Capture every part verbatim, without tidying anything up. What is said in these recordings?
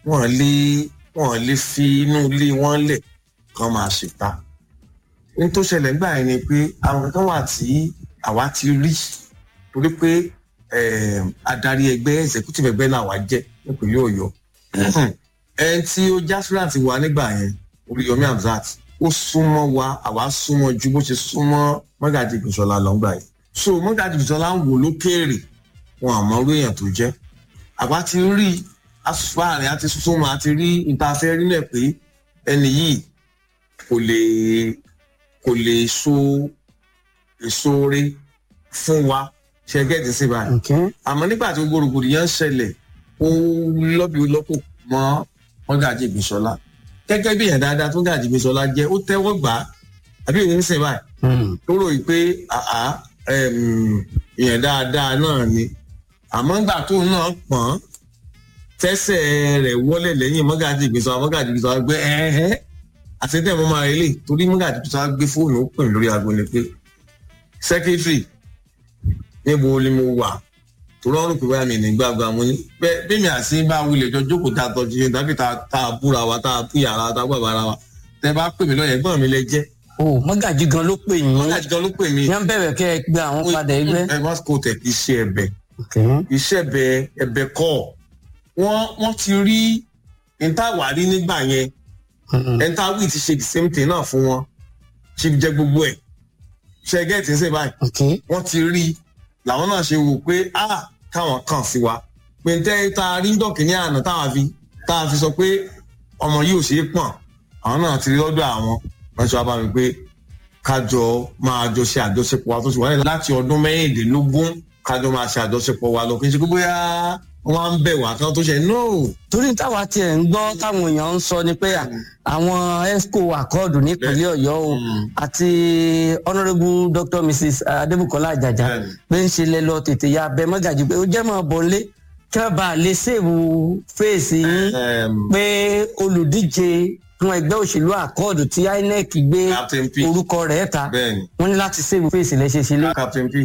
wọ́n lè wọ́n lè fi inú ilé wọn lẹ̀ kán máa ṣèta. ní tó ṣẹlẹ̀ nígbà yẹn ni pé àwọn kankan wà tí àwa ti rí torí pé adarí ẹgbẹ́ executive ẹgbẹ́ náà wá jẹ́ nípínlẹ̀ Ọ̀yọ́. ẹni tí ó jásírántì wa nígbà yẹn Oríyọmí Hamzat ó súnmọ́ wa àwa súnmọ́ ju bó ṣe súnmọ́ Mọ́gàjí Ìgbìnsọ́lá lọ́ngbà yìí. so Mọ́gàjí Ìgbìnsọ́lá ń wò lókèèrè wọn àmọ́ orí èèyàn tó jẹ́. àwa ti rí asùnfààní àti súnmọ́ àti rí ìtafẹ́ rí náà pé ẹni yìí kò lè kò lè so èso rí fún wa ṣe gẹ́gẹ́ sí báyìí. àmọ́ nígbà tí gbogbo yẹn ń ṣẹlẹ̀ ó lọ́bi lọ́pọ̀ mọ́ Mọ́gàjí Ìgbìnsọ́lá gẹ́gẹ́ bí èèyàn dáadáa tó Mọ́gàjí Ìgbìnsọ́lá jẹ́ ó tẹ́wọ́ gbà á àbí èèyàn ń sìn báyìí tó rò yìí pé èèyàn dáadáa náà ni àmọ́ nígbà tó náà pọ̀n tẹ́sẹ̀ rẹ̀ wọlé lẹ́yìn Mọ́gàjí Ìgbìnsọ́lá Mọ́gàjí Ìgbìnsọ́lá gbé ẹ̀ẹ́ àtẹ̀tẹ̀ mọ́ máa relé torí Mọ́gàjí Ìgbìnsọ́lá gbé fóònù ó pè mí lórí aago ni pé sẹ́kítírì níbo ni mo wà tó rọrùn pé báyà mi ní gbàgbà mo ní bẹ́ẹ̀ mi àti bá wulẹ̀ jọ jókòó tá a tọ́jú yẹn tàbí tá a búra wa tá a bú yàrá tá a gbàgbà ara wa tẹ́ bá pè mí lọ́yẹ̀ gbọ́n mi lẹ jẹ́. o Mọ́gàjí gan ló pè yín. Mọ́gàjí gan ló pè mí. yẹn bẹ̀rẹ̀ kẹ́ ẹ gbé àwọn padà ẹgbẹ́. ẹ wá kó tẹ̀ iṣẹ́ ẹ̀bẹ̀ iṣẹ́ ẹ̀bẹ̀ ẹ̀bẹ̀ kọ́ wọ́n wọ́n ti rí ìtawárí nígbà yẹn ẹ̀ńtàwí ti ṣe the same thing náà fún wọn chief jẹ gbogbo ẹ̀ ṣe gẹ́ẹ̀tì ṣe báyìí wọ́n ti rí làwọn náà ṣe wò pé ah káwọn kàn sí wa pé tẹ́ ta rí dọ̀kì ní àná táwa fi táwa fi sọ pé ọmọ yìí ò ṣe é pọ̀n àwọn náà ti rí lọ́dọ̀ àwọn wọ́n ṣe wá bá mi pé kájọ máa jọ ṣe àjọṣepọ̀ wa tó ṣe wáyé láti ọdún mẹ́rìndínlógún kájọ máa ṣe àjọṣepọ̀ wa lọ kí n ṣe pé bóyá wọ́n á ń bẹ̀ wá kí wọ́n tó ṣe no. torí táwa tiẹ̀ ń gbọ́ táwọn èèyàn ń sọ ni pé àwọn esco accord nípínlẹ̀ Ọ̀yọ́ o àti honourable doctor Mrs Adébùkọ́lá Àjàjà pé ń ṣe lẹ lọ tètè ya abẹ Mọ́gàjí pé ó jẹ́ mọ́ bọ̀ nlé kí wọ́n bá lè ṣèwù fèsì yín pé olùdíje fún ẹgbẹ́ òṣèlú accord tí I N E C gbé orúkọ rẹ̀ ta wọ́n ní láti ṣèwù fèsì lẹ́ṣẹ̀ ṣe lé. Captain P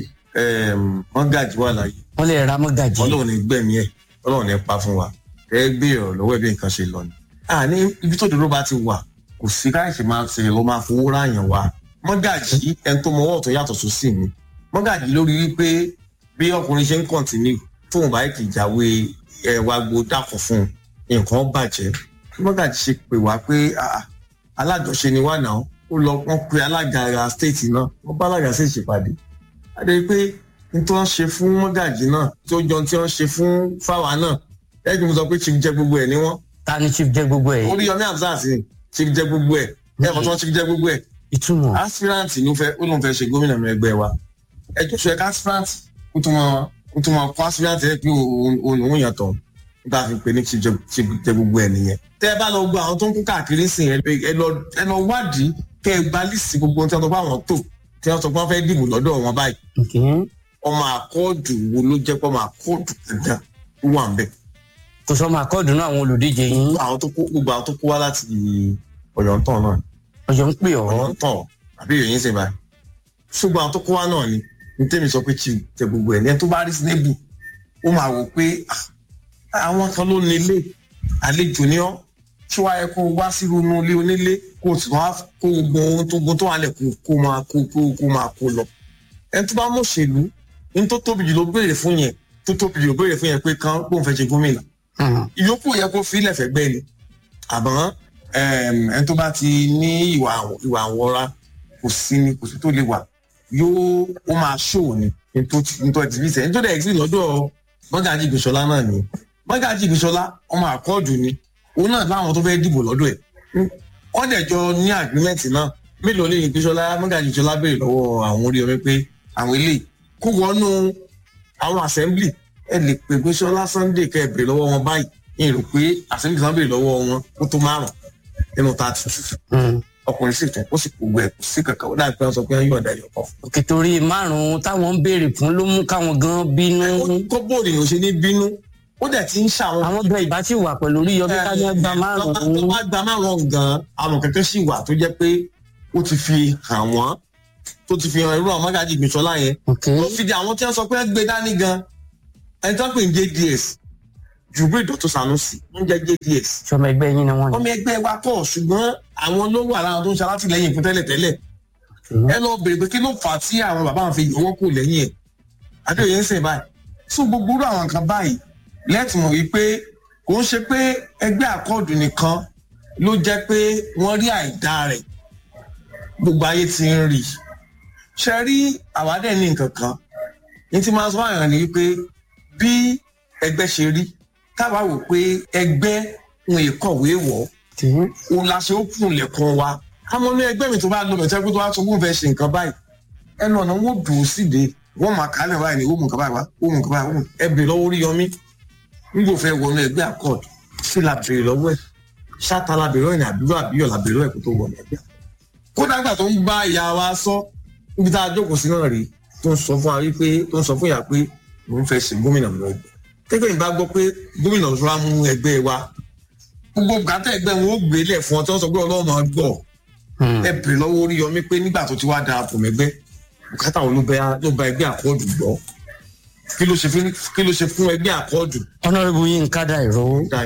Mọ́gàjí wà láyé. wọ́n lè ra Mọ́gàjí. Ọlọ́run ní gbẹ̀mí ẹ̀ Ọlọ́run ní pa fún wa ẹ gbé ọ̀rọ̀ lọ́wọ́ ẹ̀ bí nǹkan ṣe lọ ni. àní ibi tó dúró bá ti wà kò sí káyọ̀sì máa ṣe lọ́ máa fowó ráàyàn wa. Mọ́gàjí ẹni tó mọwọ́ ọ̀tún yàtọ̀ tó sì ní. Mọ́gàjí lórí wípé bí ọkùnrin ṣe ń kọ̀ǹtínú tóun bá kì í jáwé ẹ wá gbó dàpọ̀ fún nǹkan bàjẹ́. Mọ́gàjí ṣe pè wá pé alájọṣe ni wà náà ó lọ wọ́n pe alága stéètì náà wọ́n bá alága stéètì ṣèpàdé. adé pé n tó ń ṣe fún Mọ́gàjí náà tó jọ tí wọ́n ṣe fún fáwa náà ẹgbẹ́ mi sọ pé chief jẹ gbogbo ẹ̀ ni wọ́n. ta ni chief jẹ gbogbo ẹ̀. Oríyọmí Hamzat ni chief jẹ gbogbo ẹ̀ ẹ̀ mọ̀ tí wọ́n chief jẹ gbogbo ẹ̀. ìtumọ̀. aspirant ló fẹ́ ó lóun fẹ́ ṣe gómìnà mi ẹgbẹ́ wa ẹjọ́ sọ ẹ̀ ká aspirant ó tún máa ó tún máa kó aspirant ẹ̀ pé òun yàtọ̀ nígbà fi pé ní chief jẹ gbogbo ẹ̀ nìyẹn. tẹ́ ẹ bá lọ gbọ́ àwọn tó ń kú káàkiri sìn ẹ lọ wádìí kẹ́ ẹ gba lísì gbogbo tí wọ́n sọ pé àwọn tó tí wọ́n sọ pé wọ́n fẹ́ dìbò lọ́dọ̀ wọn báyìí. ọmọ àkọọdù wo ló jẹ́ pé ọmọ àkọọdù dandan ó wà ń bẹ. kò sọ ọmọ àkọọdù náà àwọn olùdíje yìí. àwọn tó kó gbogbo àwọn tó kó wá láti Ọ̀yọ́ ń tàn náà. Ọ̀yọ́ ń pè ọ́. Ọ̀yọ́ ń tàn àbí èyí ń sè báyìí. ṣùgbọ́n àwọn tó kó wá náà ni ní tèmi sọ pé chief tẹ gbogbo ẹ̀ ní ẹ tó bá rí sinébù ó máa wò pé àwọn kan ló nílé àlejò ní ọ́ tí wàá yẹ kó wá sí inú ilé onílé kó o sì wá kó gbogbo ohun tó gbogbo tó wà lẹ̀ kó máa kó kó máa kó lọ. ẹni tó bá mọ̀ òṣèlú ní tó tóbi jù ló béèrè fún yẹn tó tóbi jù ló béèrè fún yẹn pé kán bóun fẹ́ ṣe gómìnà. ìyókù yẹ kó fi ilẹ̀ fẹ́ gbẹ́ ni àmọ́ ẹni tó bá ti ní ìwà ìwà àwọra kò sí ni kò sí tó lè wà yóò ó máa ṣòwò ni nítorí ti fi sẹ́yìn tó dẹ̀ sí lọ́dọ̀ Mọ́gàjí Ìgbìnsọ́lá náà ni Mọ́gàjí Ìgbìnsọ́lá ọmọ àkọọdù ni òun náà láwọn tó fẹ́ dìbò lọ́dọ̀ ẹ̀ wọ́n dẹ̀ jọ ní àgbímẹ́ǹtì náà mélòó lè Ìgbìnsọ́lá Mọ́gàjí Ìgbìnsọ́lá béèrè lọ́wọ́ àwọn Oríyọmí pé àwọn eléyìí kó wọnú àwọn assembly ẹ lè pè Ìgbìnsọ́lá Sunday kẹ́ ẹ béèrè lọ́wọ́ wọn báyìí ẹ rò pé assembly kan béèrè lọ́wọ́ wọn ó tó márùn nínú thirty two ọkùnrin sì tún ó sì kó gbẹ kó sí kankan ó dà pé wọ́n sọ pé wọ́n yọ̀ọ̀dà yọ̀ kọ́. òkè torí márùn-ún táwọn ń béèrè fún ló mú káwọn gan bínú. kó bóòlù yóò ṣe ní bínú ó dẹ̀ ti ń ṣàwọn. àwọn gan ìbá sì wà pẹ̀lú Oríyọmí ká ní gba márùn-ún. tó bá gba márùn-ún gan àwọn kankan sì wà tó jẹ́ pé ó ti fi hàn wọ́n tó ti fi hàn irú àwọn Mọ́gàjí Ìgbìnsọ́lá yẹn. ó fi di àwọn tí wọ́n sọ pé gbé dání gan ẹni tó ń pè ní J D S Jubril Dọ̀tun Sanusi wọ́n jẹ́ J D S. sọmọ ẹgbẹ́ yín ni wọ́n ní. ọmọ ẹgbẹ́ wa kọ́ ṣùgbọ́n àwọn ló wà láwọn tó ń ṣe alátìlẹyìn fún tẹ́lẹ̀tẹ́lẹ̀. ẹ lọ bèrè pé kí ló fà á tí àwọn bàbá wọn fi yọwọ́ kò lẹ́yìn ẹ̀ adéyẹ ń sìn báyìí. so gbogbo irú àwọn nǹkan báyìí lẹ́tùmọ̀ wípé kò ń ṣe pé ẹgbẹ́ àkọọ̀dù nìkan ló jẹ́ pé wọ́n rí àìdá rẹ̀ gbogbo ayé ti ń rí. ṣe rí àwádẹ́ ní nǹkan kan ní tí máa sọ àyàn ni wípé bí ẹgbẹ́ ṣe rí káwa wò pé ẹgbẹ́ wọn ìkọ̀wé wọ̀ òun la ṣe ó kùn lẹ̀kùn wa. àmọ́ ní ẹgbẹ́ mi tó bá lọ bẹ̀tẹ́ pé tó bá tó kún fẹ́ ṣe nǹkan báyìí ẹnu ọ̀nà wọn dùn síde wọ́n máa kálẹ̀ báyìí ní ó mú nǹkan báyìí wá ó mú nǹkan báyìí wá ẹ bèrè lọ́wọ́ Oríyọmí nígbò fẹ́ wọnú ẹgbẹ́ accord sí la bèrè lọ́wọ́ ẹ̀ ṣáta la bèrè ọ̀yìn àbúrò àbíyọ̀ la bèrè ẹ̀kú tó wọnú ẹgbẹ́. kódà gbà tó ń bá ìyá wa sọ níbi tá a jókòó sí náà rí tó ń sọ fún wa wípé tó ń sọ fún ìyá pé òun fẹ́ ṣe gómìnà mọ́ ẹgbẹ́ tẹ́gbẹ́ ìbá gbọ́ pé gómìnà tó wá mú ẹgbẹ́ wa gbogbo bùkátà ẹgbẹ́ wọn ó gbé lẹ̀ fún ọ tí wọ́n sọ pé ọlọ́run máa gbọ́ ẹ bèrè lọ́wọ́ Oríyọmí pé nígbà tó ti wá darapọ̀ mẹ́gbẹ́ bùkátà wọn ló bá ẹgbẹ́ àkọọ́dù gbọ́ kí ló ṣe fún kí ló ṣe fún ẹgbẹ́ àkọọ́dù. Honorable Yínká Dairo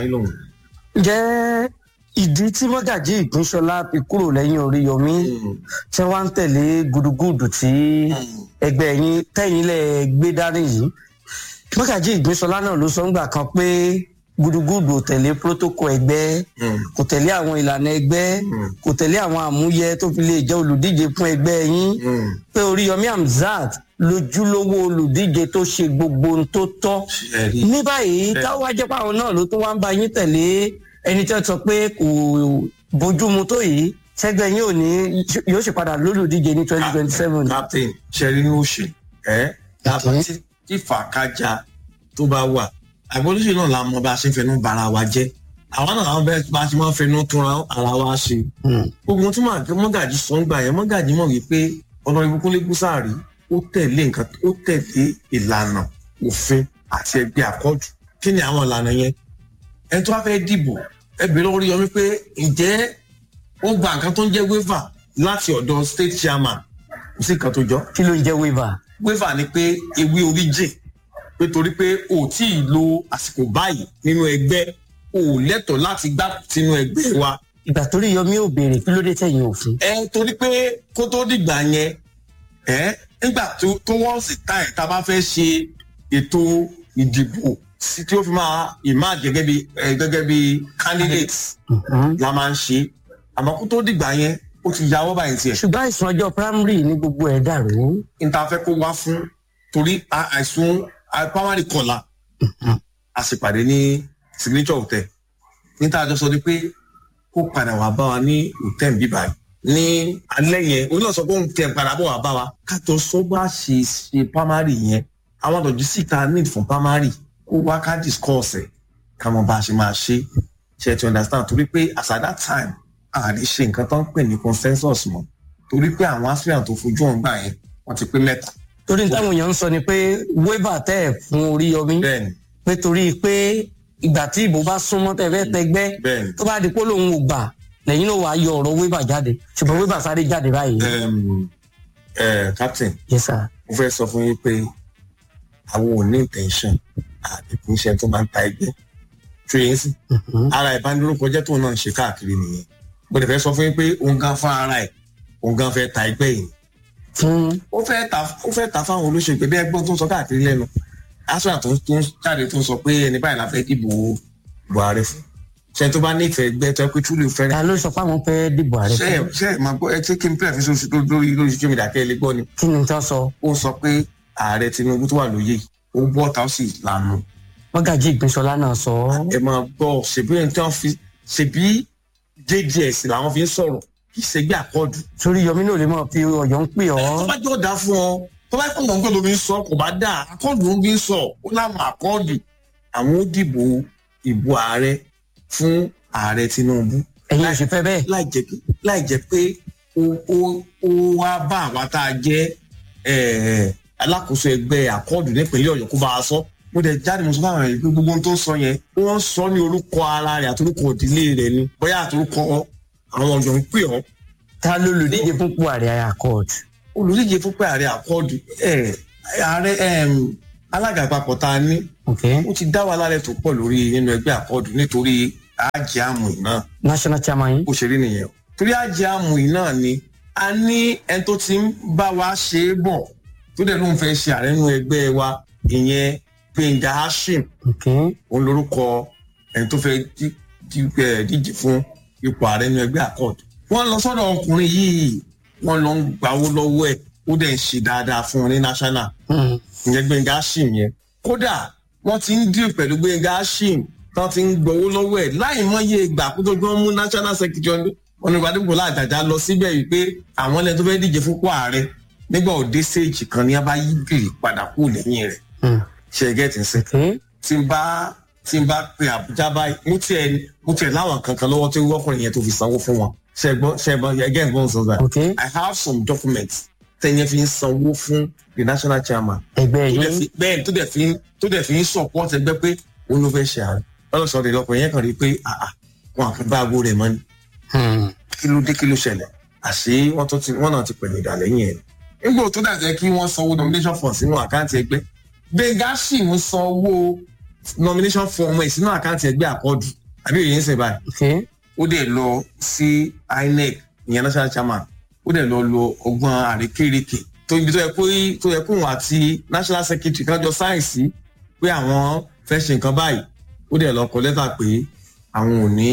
jẹ́ ìdí tí Mọ́gàjí Ìpínṣọlá fi kúrò lẹ́yìn Oríyọmí tí wọ́n ń tẹ̀lé gudugudu tí ẹgbẹ́ yín tẹ̀yìn lẹ̀ gbé dání yìí. Mọ́gàjí Ìpínṣọlá náà ló sọ ńgbà kan pé gudugudu ò tẹ̀lé protocol ẹgbẹ́ kò tẹ̀lé àwọn ìlànà ẹgbẹ́ kò tẹ̀lé àwọn àmúyẹ tó fi lè jẹ́ olùdíje fún ẹgbẹ́ yín pé Oríyọmí Hamzat lójúlówó olùdíje tó ṣe gbogbo ohun tó tọ́. ní báyìí táwọn wá jẹ́ pé àwọn náà ló tún wá ń bá yín tẹ̀lé ẹni tí wọ́n sọ pé kò bójúmu tó yìí ṣẹ́gbẹ́ yín ò ní yóò ṣe padà lólùdíje ní twenty twenty seven. captain ṣẹ́rí ní òṣè ẹ́ yàtọ̀ tí fàákájà tó bá wà àgbọ̀lóṣèlú náà la mọ bá a ṣe ń fẹnu bara wa jẹ́ àwọn náà àwọn bẹ́ẹ̀ bá a ṣe máa ń fẹnu túnra ara wa ṣe. gbogbo tí Mọ́gàjí sọ ń gbà yẹn Mọ́gàjí mọ̀ wípé ọ̀nà ìbùkúnlé Búsàárì ó tẹ̀lé nǹkan ó tẹ̀lé ìlànà òfin àti ẹgbẹ́ àkọ́jù. kí ni àwọn ìlànà yẹn? ẹni tó bá fẹ́ dìbò ẹ bèrè lọ́wọ́ Oríyọmí pé ǹjẹ́ ó gba nǹkan tó ń jẹ́ waiver láti ọ̀dọ̀ state chairman kò sí nǹkan tó jọ. kí ló ń jẹ́ waiver? waiver ni pé ewé orí jìn pé torí pé o ò tí ì lo àsìkò báyìí nínú ẹgbẹ́ o ò lẹ́tọ̀ọ́ láti gbá sínú ẹgbẹ́ wa. ìgbà tó Oríyọmí ò béèrè kí ló dé tẹ̀yìn òfin. ẹ torí pé kó tó dìgbà yẹn ẹ nígbà tó wọ́n sì ta ẹ̀ tá a bá fẹ́ ṣe ètò ìdìbò sí tí ó fi máa ìmáà gẹ́gẹ́ bí gẹ́gẹ́ bí candidate la máa ń ṣe àmọ́ kó tó dìgbà yẹn ó ti yàwọ́ báyìí tiẹ̀. ṣùgbọ́n àìsàn ọjọ́ primary ní gbogbo ẹ̀ dàrú. níta fẹ́ kó wá fún torí àìsàn primary kọ̀la a sì pàdé ní signature hotel níta àjọ sọ ni pé kó padà wá bá wa ní hotel bíbá ní alẹ́ yẹn òun náà sọ pé òun tẹ̀ padà bọ̀ wá bá wa ká tó sọ bá ṣe ṣe primary yẹn àwọn àtọ̀jú sì ta need fún primary kó wá ká discuss ẹ̀ ká mọ̀ bá a ṣe máa ṣe ṣe to understand torí pé as at that time a lè ṣe nǹkan tó ń pè ní consensus mọ́ torí pé àwọn aspirant tó fojú ọ̀hún gbà yẹn wọ́n ti pé mẹ́ta. torí táwọn èèyàn ń sọ ni pé waiver tẹ́ ẹ̀ fún Oríyọmí pé torí pé ìgbà tí ìbò bá súnmọ́ tẹ́ fẹ́ tẹgbẹ́ tó bá di pé lòun ò gbà lẹ́yìn náà wàá yọ ọ̀rọ̀ waiver jáde ṣùgbọ́n waiver sáré jáde báyìí. captain yes sir. mo fẹ́ sọ fún yín pé àwọn ò ní intention àdìkún iṣẹ́ tó máa ń ta ẹgbẹ́ trains ara ìbánilórúkọ jẹ́ tóun náà ń ṣe káàkiri nìyẹn mo lè fẹ́ sọ fún yín pé òun gan fún ara ẹ̀ òun gan fẹ́ ta ẹgbẹ́ yìí ó fẹ́ ta ó fẹ́ ta fáwọn olóṣèlú pé bí ẹgbọ́n tó ń sọ káàkiri lẹ́nu asra tó ń jáde tó ń sọ pé ẹni báyìí la fẹ́ dìbò Buhari fún ṣe tó bá nífẹ̀ẹ́ ẹgbẹ́ tó ẹ pé túlù fẹ́rẹ́. ta ló sọ pé àwọn fẹ́ dìbò Ààrẹ fún. ṣe ṣe máa gbọ́ ẹ ṣé kí n pẹ́ fi sóṣù lórí lórí social media kẹ́ ẹ lè gbọ́ ni. kí ni tó sọ. ó sọ pé ààrẹ Tinubu tó wà lóyè ó bọ́ ta ó sì lànà. Mọ́gàjí Ìpínṣọlá náà sọ. ẹ máa gbọ́ ṣèbí ẹni tí wọ́n fi ṣèbí J D S làwọn fi ń sọ̀rọ̀ kì í ṣe gbé àkọọdù. sórí Yọmí náà lè máa fi Ọ̀yọ́ ń pè ọ́. tó bá jọ dá fún ọ tó bá kọ́ ọ̀nà ló fi ń sọ kò bá dà àkọọdù ló fi ń sọ ó láwọn àkọọdù àwọn ó dìbò ìbò ààrẹ fún ààrẹ Tinubu. ẹ̀yin ò ṣe fẹ́ bẹ́ẹ̀. láì jẹ́ pé láì jẹ́ pé ó ó ó wá bá àwa tá a jẹ́ alákòóso ẹgbẹ́ àkọọdù nípínlẹ̀ Ọ̀yọ́ kó bá a sọ mo dẹ̀ jáde mo sọ fún àwọn èèyàn pé gbogbo ohun tó ń sọ yẹn wọ́n sọ ní orúkọ ara rẹ̀ àti orúkọ ìdílé rẹ̀ ni bóyá àti orúkọ àwọn ọ̀dọ́ ń pè ọ́. ta ló olùdíje fúnpọ̀ ààrẹ àkọọdù. olùdíje fúnpọ̀ ààrẹ àkọọdù ààrẹ alága àpapọ̀ tá a ní ó ti dá wa lálẹ́ tó pọ̀ lórí nínú ẹgbẹ́ àkọọ́dù nítorí àjẹ́ àmù náà. national chairman yín. ó ṣe rí nìyẹn o torí àjẹ́ àmù náà ni a ní ẹni tó ti ń bá wa ṣe é bọ̀ tó dẹ̀ ló ń fẹ́ ṣe ààrẹ nínú ẹgbẹ́ wa ìyẹn Gbénga Hashim òun lórúkọ ẹni tó fẹ́ díje fún ipò ààrẹ nínú ẹgbẹ́ àkọọ́dù. wọ́n lọ sọ́dọ̀ ọkùnrin yìí wọ́n lọ ń gbawó lọ́wọ́ ẹ̀ ó dẹ̀ ń ṣe dáadáa fún wọn ní national ìyẹn Gbénga Hashim yẹn kódà wọ́n ti ń dín pẹ̀lú Gbénga Hashim tán ti ń gbowó lọ́wọ́ ẹ̀ láì mọye ìgbà kó tó gbọ́n mú national secretary Honorable Adébùkọ́lá Àjàjà lọ síbẹ̀ wípé àwọn ẹlẹ́ni tó fẹ́ díje fún ipò ààrẹ nígbà òde stage kan ní abá yí gèrè padà kú lẹ́yìn rẹ̀ ṣe é gẹ́tì sí. tí n bá tí n bá pe Àbújá báyìí mo tiẹ̀ mo tiẹ̀ láwọn kankan lọ́wọ́ tó wọ́kùnrin yẹn tó fi sanwó fún wọn ṣẹ́gbọ́n ṣẹ́gbọ́n again gbọ́n sọ that I have some documents tẹ̀yẹ fi ń sanwó fún the national chairman. ẹgbẹ́ yìí bẹ́ẹ̀ tó dẹ̀ fi tó dẹ̀ fi ń support ẹgbẹ́ pé òun ló fẹ́ ṣe àárẹ̀ ọlọ́sọ̀rọ̀ ìlọkùnrin yẹn kàn rí pé wọn àfi bá aago rẹ̀ mọ́ ni kí ló dé kí ló ṣẹlẹ̀ àṣé wọ́n tó ti wọ́n náà ti pẹ̀lú ìdàlẹ́yìn ẹ̀. nígbà tó dàjẹ́ kí wọ́n sanwó nomination form sínú àkáǹtì ẹgbẹ́ Gbénga Hashim sanwó nomination form ẹ̀ sínú àkáǹtì ẹgbẹ́ àkọọ́dù àbí òye ń sè báyìí. ó dẹ̀ lọ sí I N E C ìyẹn national chairman ó dẹ̀ lọ lo ọgbọ́n àrékérekè tó ibi tó yẹ kó tó yẹ kó wọn àti national secretary kan jọ sáyẹ̀nsì pé àwọn fẹ́ ṣe nǹkan báyìí ó dẹ̀ lọ kọ lẹ́tà pé àwọn ò ní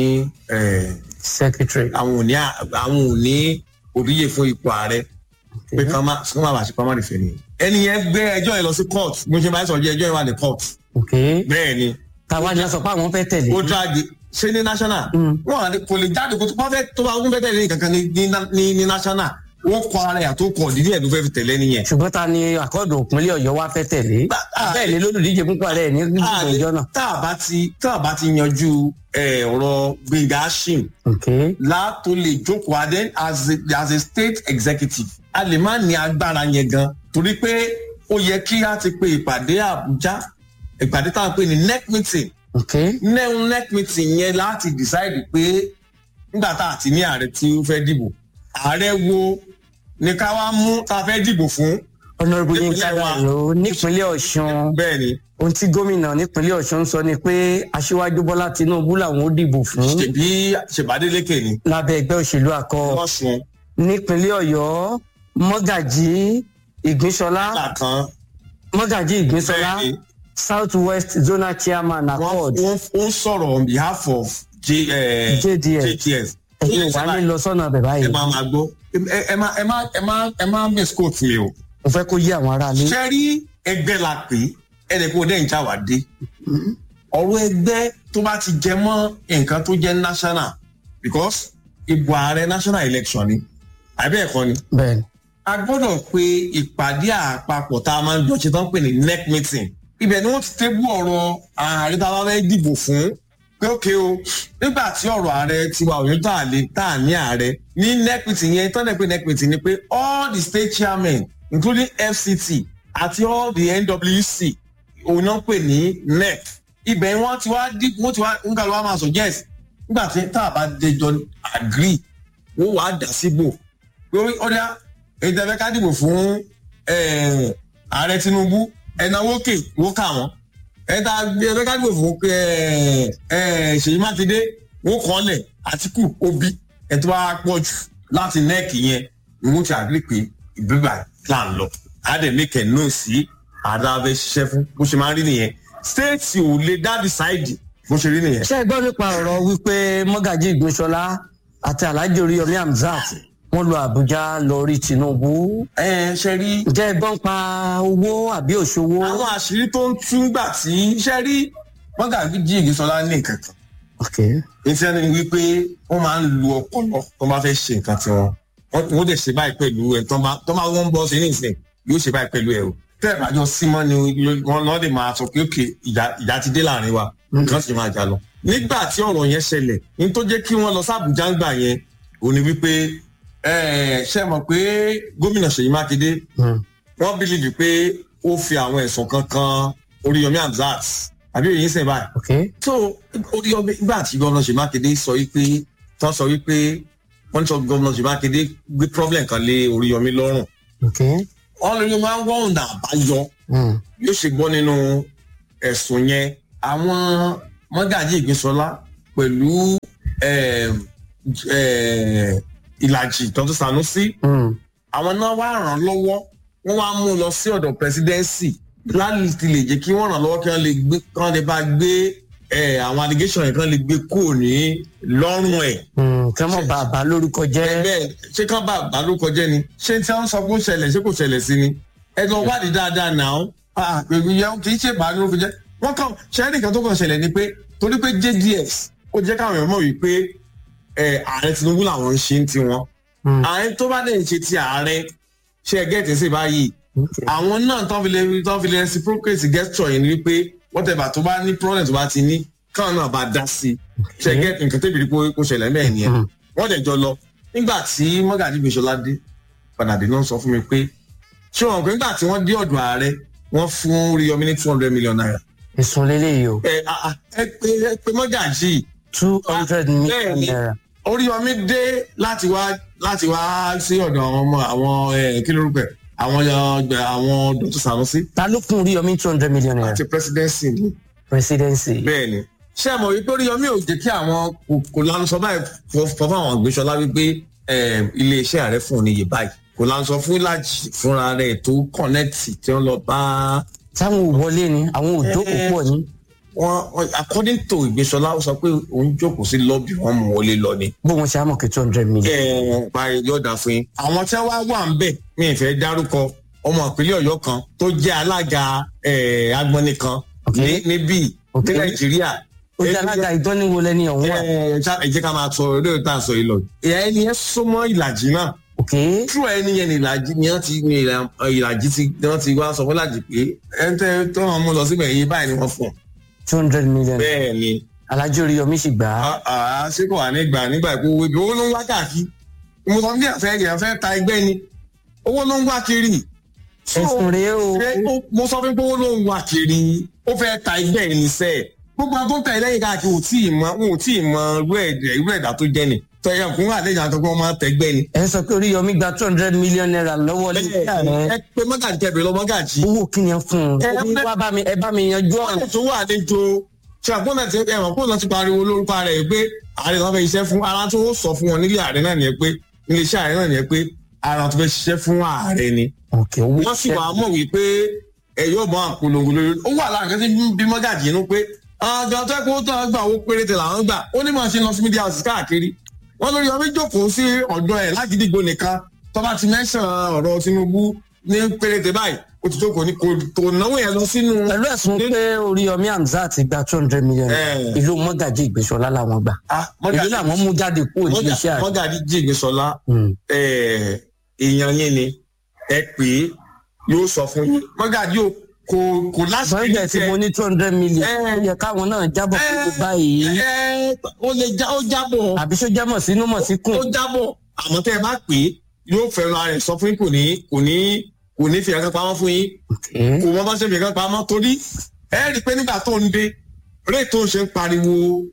secretary àwọn ò ní àwọn ò ní òdíje fún ipò ààrẹ pé kán má kán má bàa ṣe primary fẹ́ ni. ẹni yẹn gbé ẹjọ́ yẹn lọ sí court bí mo ṣe máa ń sọ jẹ́ ẹjọ́ yẹn wà ní court. bẹ́ẹ̀ ni. tàwa ni a sọ pé àwọn fẹ́ tẹ̀lé. ó jáde ṣé ní national. wọn kò lè jáde kó tó bá fẹ́ tó bá fẹ́ tẹ̀lé ní kankan ní ní national wọ́n kọ ara ẹ̀ tó kọ̀ dídí ẹ̀ ló fẹ́ fi tẹ̀lé nìyẹn. ṣùgbọ́n ta ni àkọọ́dù òpinlẹ̀ Ọ̀yọ́ wa fẹ́ tẹ̀lé. bẹ́ẹ̀ ni lólùdíje púpọ̀ rẹ̀ ní ìdìbò ìjọ náà. tá a bá ti tá a bá ti yanjú ọ̀rọ̀ Gbénga Hashim látó lè jókòó adé as a as a state executive a lè má ní agbára yẹn gan torí pé ó yẹ kí a ti pe ìpàdé Àbújá ìpàdé táwọn pè ní N E C meeting N E C meeting yẹn láti decide pé nígbà tá a ti ní ààrẹ tí ó fẹ́ dìbò ààrẹ wo ni ká wá mú tá a fẹ́ dìbò fún. Honorable Yínká Dàìró nípínlẹ̀ Ọ̀ṣun bẹ́ẹ̀ni ohun tí gómìnà nípínlẹ̀ Ọ̀ṣun sọ ni pé Aṣíwájú Bọ́lá Tinubu làwọn ó dìbò fún. ṣèbí ṣèbádélékè ni. lábẹ́ ẹgbẹ́ òṣèlú akọ nípínlẹ̀ Ọ̀yọ́ Mọ́gàjí Ìgbínsọlá Mọ́gàjí Ìgbínsọlá South West Zonal Chairman accord. wọ́n sọ̀rọ̀ on behalf of J D S. ẹ̀yin wà ní lọ sọ́nà bẹ̀ báyìí. ẹ máa máa gbọ́ ẹ máa ẹ máa ẹ máa ẹ máa misquote mi o. mo fẹ́ kó yé àwọn aráalé. ṣe rí ẹgbẹ́ la pè é ẹnì kó dẹ́yìn já wà dé. ọ̀rọ̀ ẹgbẹ́ tó bá ti jẹ mọ́ nǹkan tó jẹ́ national because ìbò ààrẹ national election ni àbẹ́ ẹ̀kọ́ ni. bẹ́ẹ̀ni. a gbọ́dọ̀ pe ìpàdé àpapọ̀ tá a máa ń jọ ṣe tán pè ní N E C meeting. ibẹ̀ ni wọ́n ti tébù ọ̀rọ̀ ààrẹ tá a bá fẹ́ dìbò fún pé ókè o nígbà tí ọ̀rọ̀ ààrẹ tiwa Ọ̀yọ́ tá a lè tá a ní ààrẹ ní N E C meeting yẹn tán lè pé N E C meeting ni pé all the state chairmen including F C T àti all the N W C òun náà pè ní N E C ibẹ̀ wọ́n ti wá dí wọ́n ti wá ń kàlọ́ wá máa suggest nígbà tí tá a bá dẹjọ́ agree wọ́n wàá dà síbò pé ọ̀dà èyí tẹ́fẹ́ ká dìbò fún ààrẹ Tinubu ẹ̀náwó kè wó kà wọ́n ẹ̀ta ẹ̀fẹ́ ká dìbò fún Ṣèyí Mákindé wọ́n kọ́ lẹ̀ Àtíkù Obi ẹ̀ tó bá pọ̀ jù láti N E C yẹn ni wọ́n ti agree pé ìbíbà plan lọ àdèmíkẹ̀ náà sí àdáfẹ́ ṣiṣẹ́ fún bó ṣe máa ń rí nìyẹn stéètì ò lè dá decide bó ṣe rí nìyẹn. ṣé ẹ gbọ́ nípa ọ̀rọ̀ wípé Mọ́gàjí Ìgbínsọlá àti Alhaji Oríyọmí Hamzat wọ́n lọ Àbújá lọ rí Tinubu. ẹ ṣe rí. jẹ́ ẹgbọ́n pa owó àbí òṣòwò. àwọn àṣírí tó ń tún gbà tí ṣe rí Mọ́gàjí Ìgbínsọlá ní nǹkan kan. ok. ìṣẹ́ ni wípé wọ́n máa ń lu ọpọlọ tó bá fẹ́ ṣe nǹkan tiwọn wọ́n dẹ̀ ṣe báyìí pẹ̀lú ẹ̀ tó máa wọ́n bọ́ sí ní ìsìn yóò ṣe báyìí pẹ̀lú ẹ̀ o tẹ́ ẹ̀ bá jọ símọ́ ni wọ́n lọ́ọ́ lè máa sọ pé òkè ìjà ti dé láàrin wa nǹkan sì máa jà lọ. nígbà tí ọ̀rọ̀ yẹn ṣẹlẹ̀ ní tó jẹ́ kí wọ́n lọ sí Àbújá ń gbà yẹn ò ní wípé ṣe mọ̀ pé gómìnà Ṣèyí Mákindé wọ́n bílíìfì pé ó fi àwọn ẹ̀sùn kankan Oríyọmí Hamzat àbí òyìn sẹ̀ báyìí. so Oríyọmí nígbà tí gómìnà Ṣèyí Mákindé sọ wípé tán sọ wípé wọ́n ní sọ gómìnà Ṣèyí Mákindé gbé problem kan lé Oríyọmí lọ́rùn. wọn lórí máa ń wọ́n ọ̀nà àbáyọ yóò ṣe gbọ́ nínú ẹ̀sùn yẹn. Àwọn Mọ́gàjí Ìgbésọlá pẹ̀lú Ìlàjì Dr. Sanusi àwọn náà wá ràn lọ́wọ́ wọ́n wá mú lọ sí ọ̀dọ̀ presidency láti lè jẹ́ kí wọ́n ràn lọ́wọ́ kí wọ́n lè gbé kí wọ́n lè bá gbé àwọn allegation yẹn kí wọ́n lè gbé kúrò ní lọ́rùn ẹ̀. kí wọ́n bá bá lórúkọ jẹ́. bẹ́ẹ̀ ṣé kí wọ́n bá bá lórúkọ jẹ́ ni ṣé tí wọ́n sọ pé ó ṣẹlẹ̀ ṣé kò ṣẹlẹ̀ sí ni ẹ lọ wádìí dáadáa náà kì í ṣe bá lórúkọ jẹ́ wọ́n kàn ṣẹ́ẹ́rì kan tó kàn ṣẹlẹ̀ ni pé torí pé J D S ó jẹ́ káwọn èèyàn mọ̀ wípé ààrẹ Tinubu làwọn ń ṣe ń tiwọn ààrẹ tó bá dẹ̀ ń ṣe ti ààrẹ ṣe gẹ́ẹ̀tì sí báyìí àwọn náà tán fi lè tán fi lè reciprocate gesture yìí ni wípé whatever tó bá ní problem tó bá ti ní káwọn náà bá dá sí ṣe gẹ́ẹ̀tì nǹkan tẹ́bi rí kó ṣẹlẹ̀ mẹ́ẹ̀ nìyẹn wọ́n dẹ̀ jọ lọ nígbà tí Mọ́gàjí Ìgbésọlá dé padà dé náà sọ fún mi pé ṣé wọn pé nígbà tí wọ́n dé ọ̀dọ̀ ààrẹ wọ́n fún Oríyọmí ní two hundred million naira. Èsùn lélẹ́yìí o. ẹ ẹ pé ẹ pé Mọ́gàjí two hundred million naira. Oríyọmí dé láti wá láti wá sí ọ̀dọ̀ àwọn ọmọ àwọn kí lórúkọ ẹ̀ àwọn àwọn Dr. Sanusi. Ta ló fún Oríyọmí two hundred million naira. àti presidency ni. presidency. bẹ́ẹ̀ni ṣé ẹ mọ̀ wípé Oríyọmí ò jẹ́ kí àwọn kò lanu sọ báyìí fọ́ fáwọn Ìgbésọlá wípé iléeṣẹ́ ààrẹ fún oníyè báyìí kò lanu sọ fún Ìlàjì fúnra rẹ̀ tó kọ̀nẹ́tì tí wọ́n lọ bá. táwọn ò wọlé ni àwọn ò jókòó pọ̀ ni. wọn according to Ìgbésọlá ó sọ pé òun jókòó sí lọ́bì wọn mú wọlé lọ ni. bó wọn ṣe á mọ̀ kí two hundred million. ẹ ẹ pa yọ̀dà fún yín. àwọn tí wọ́n wà ń bẹ̀ mi ì fẹ́ dárúkọ ọmọ ìpínlẹ̀ Ọ̀yọ́ kan tó jẹ́ alága agbọ́nni kan níbí ní Nàìjíríà. ó jẹ́ alága ìdánimọ̀ lẹ́ni ọ̀hún wa. ẹ jẹ́ ká máa sọ eré ìta sọ yìí lọ. ìyá ẹni yẹn súnmọ́ Ìlàjì náà. tú ẹni yẹn ní Ìlàjì ni wọ́n ti ní Ìlàjì tí wọ́n ti wá sọ fún Ìlàjì pé ẹ ń tẹ́ tó wọn mú lọ síbẹ̀ yìí báyìí ni wọ́n fún un. two hundred million. bẹ́ẹ̀ ni. Alhaji Oríyọmí sì gbà á. ṣé kò wà ní gbà nígbà ìpò owó ibi owó ló ń wá káàkiri mo sọ fún bí àfẹ́ yẹn fẹ́ ta ẹgbẹ́ ni owó ló ń wá kiri. ẹ̀sùn rèé o. mo sọ fún pé owó ló ń wá kiri ó fẹ́ ta ẹgbẹ́ ní sẹ́ẹ̀ gbogbo àwọn tó ń tẹ̀ lẹ́yìn káàkiri ò tí ì mọ ò tí ì mọ irú ẹ̀dá tó jẹ́ ni tẹ̀yẹ̀ kún àlejò àtọ́gbọ́n máa tẹ̀gbẹ́ ni. ẹ sọ pé Oríyọmí gba two hundred million naira lọ́wọ́ lẹ́yìn rẹ̀. ẹ pé Mọ́gàjí tẹ̀bẹ̀rẹ̀ lọ Mọ́gàjí. owó kí ni ẹ fún un. ẹ wá bá mi ẹ bá mi yanjú ọ̀rọ̀. wọ́n tó wà àlejò ṣe àpọ́nà tí ẹ̀wọ̀n pọ́nà ti pariwo lórúkọ rẹ̀ pé ààrẹ náà fẹ́ ṣiṣẹ́ fún ara tó sọ fún wọn nílé ààrẹ náà nìyẹn pé nílé iṣẹ́ ààrẹ náà nìyẹn pé ara tó fẹ́ ṣiṣẹ́ fún ààrẹ ni. wọ́n sì wàá mọ̀ wípé ẹ yóò mọ àpolongo lórí ó wà láàrin kẹ́sí bí Mọ́gàjí inú pé àjọ tó kó tó gbà owó péréte làwọn gbà ó ní màá ṣe lọ sí media house káàkiri wọ́n lórí ọmọ ìjókòó sí ọ̀dọ̀ ẹ̀ lágídígbò nìkan tó bá ti mẹ́sàn-án ọ̀rọ̀ Tinubu ní péréte báyìí ó ti jókòó ní kò náwó yẹn lọ sínú. pẹ̀lú ẹ̀sùn pé Oríyọmí Hamzat gba two hundred million ìlú Mọ́gàjí Ìgbésọlá làwọn gbà ìlú làwọn mú jáde kúrò ní iṣẹ́ àná. Mọ́gàjí Ìgbésọlá èèyàn yín ni ẹ pè é yóò sọ fún yín Mọ́gàjí o kò kò láti. bọ́ńdẹ̀ tí mo ní two hundred million ó yẹ káwọn náà jábọ̀ kúrò báyìí. ó lè já ó jábọ̀. àbí só jábọ̀ sínú mọ̀ sí kùn. ó jábọ̀ àmọ́ tẹ́ ẹ bá pè é yóò fẹ́ràn ara ẹ̀ sọ fún yín kò ní kò ní kò ní fi ẹ̀kan pamọ́ fún yín kò mọ bá ṣe fi ẹ̀kan pamọ́ torí ẹ rí i pé nígbà tó ń dé rẹ̀ tó ń ṣe ń pariwo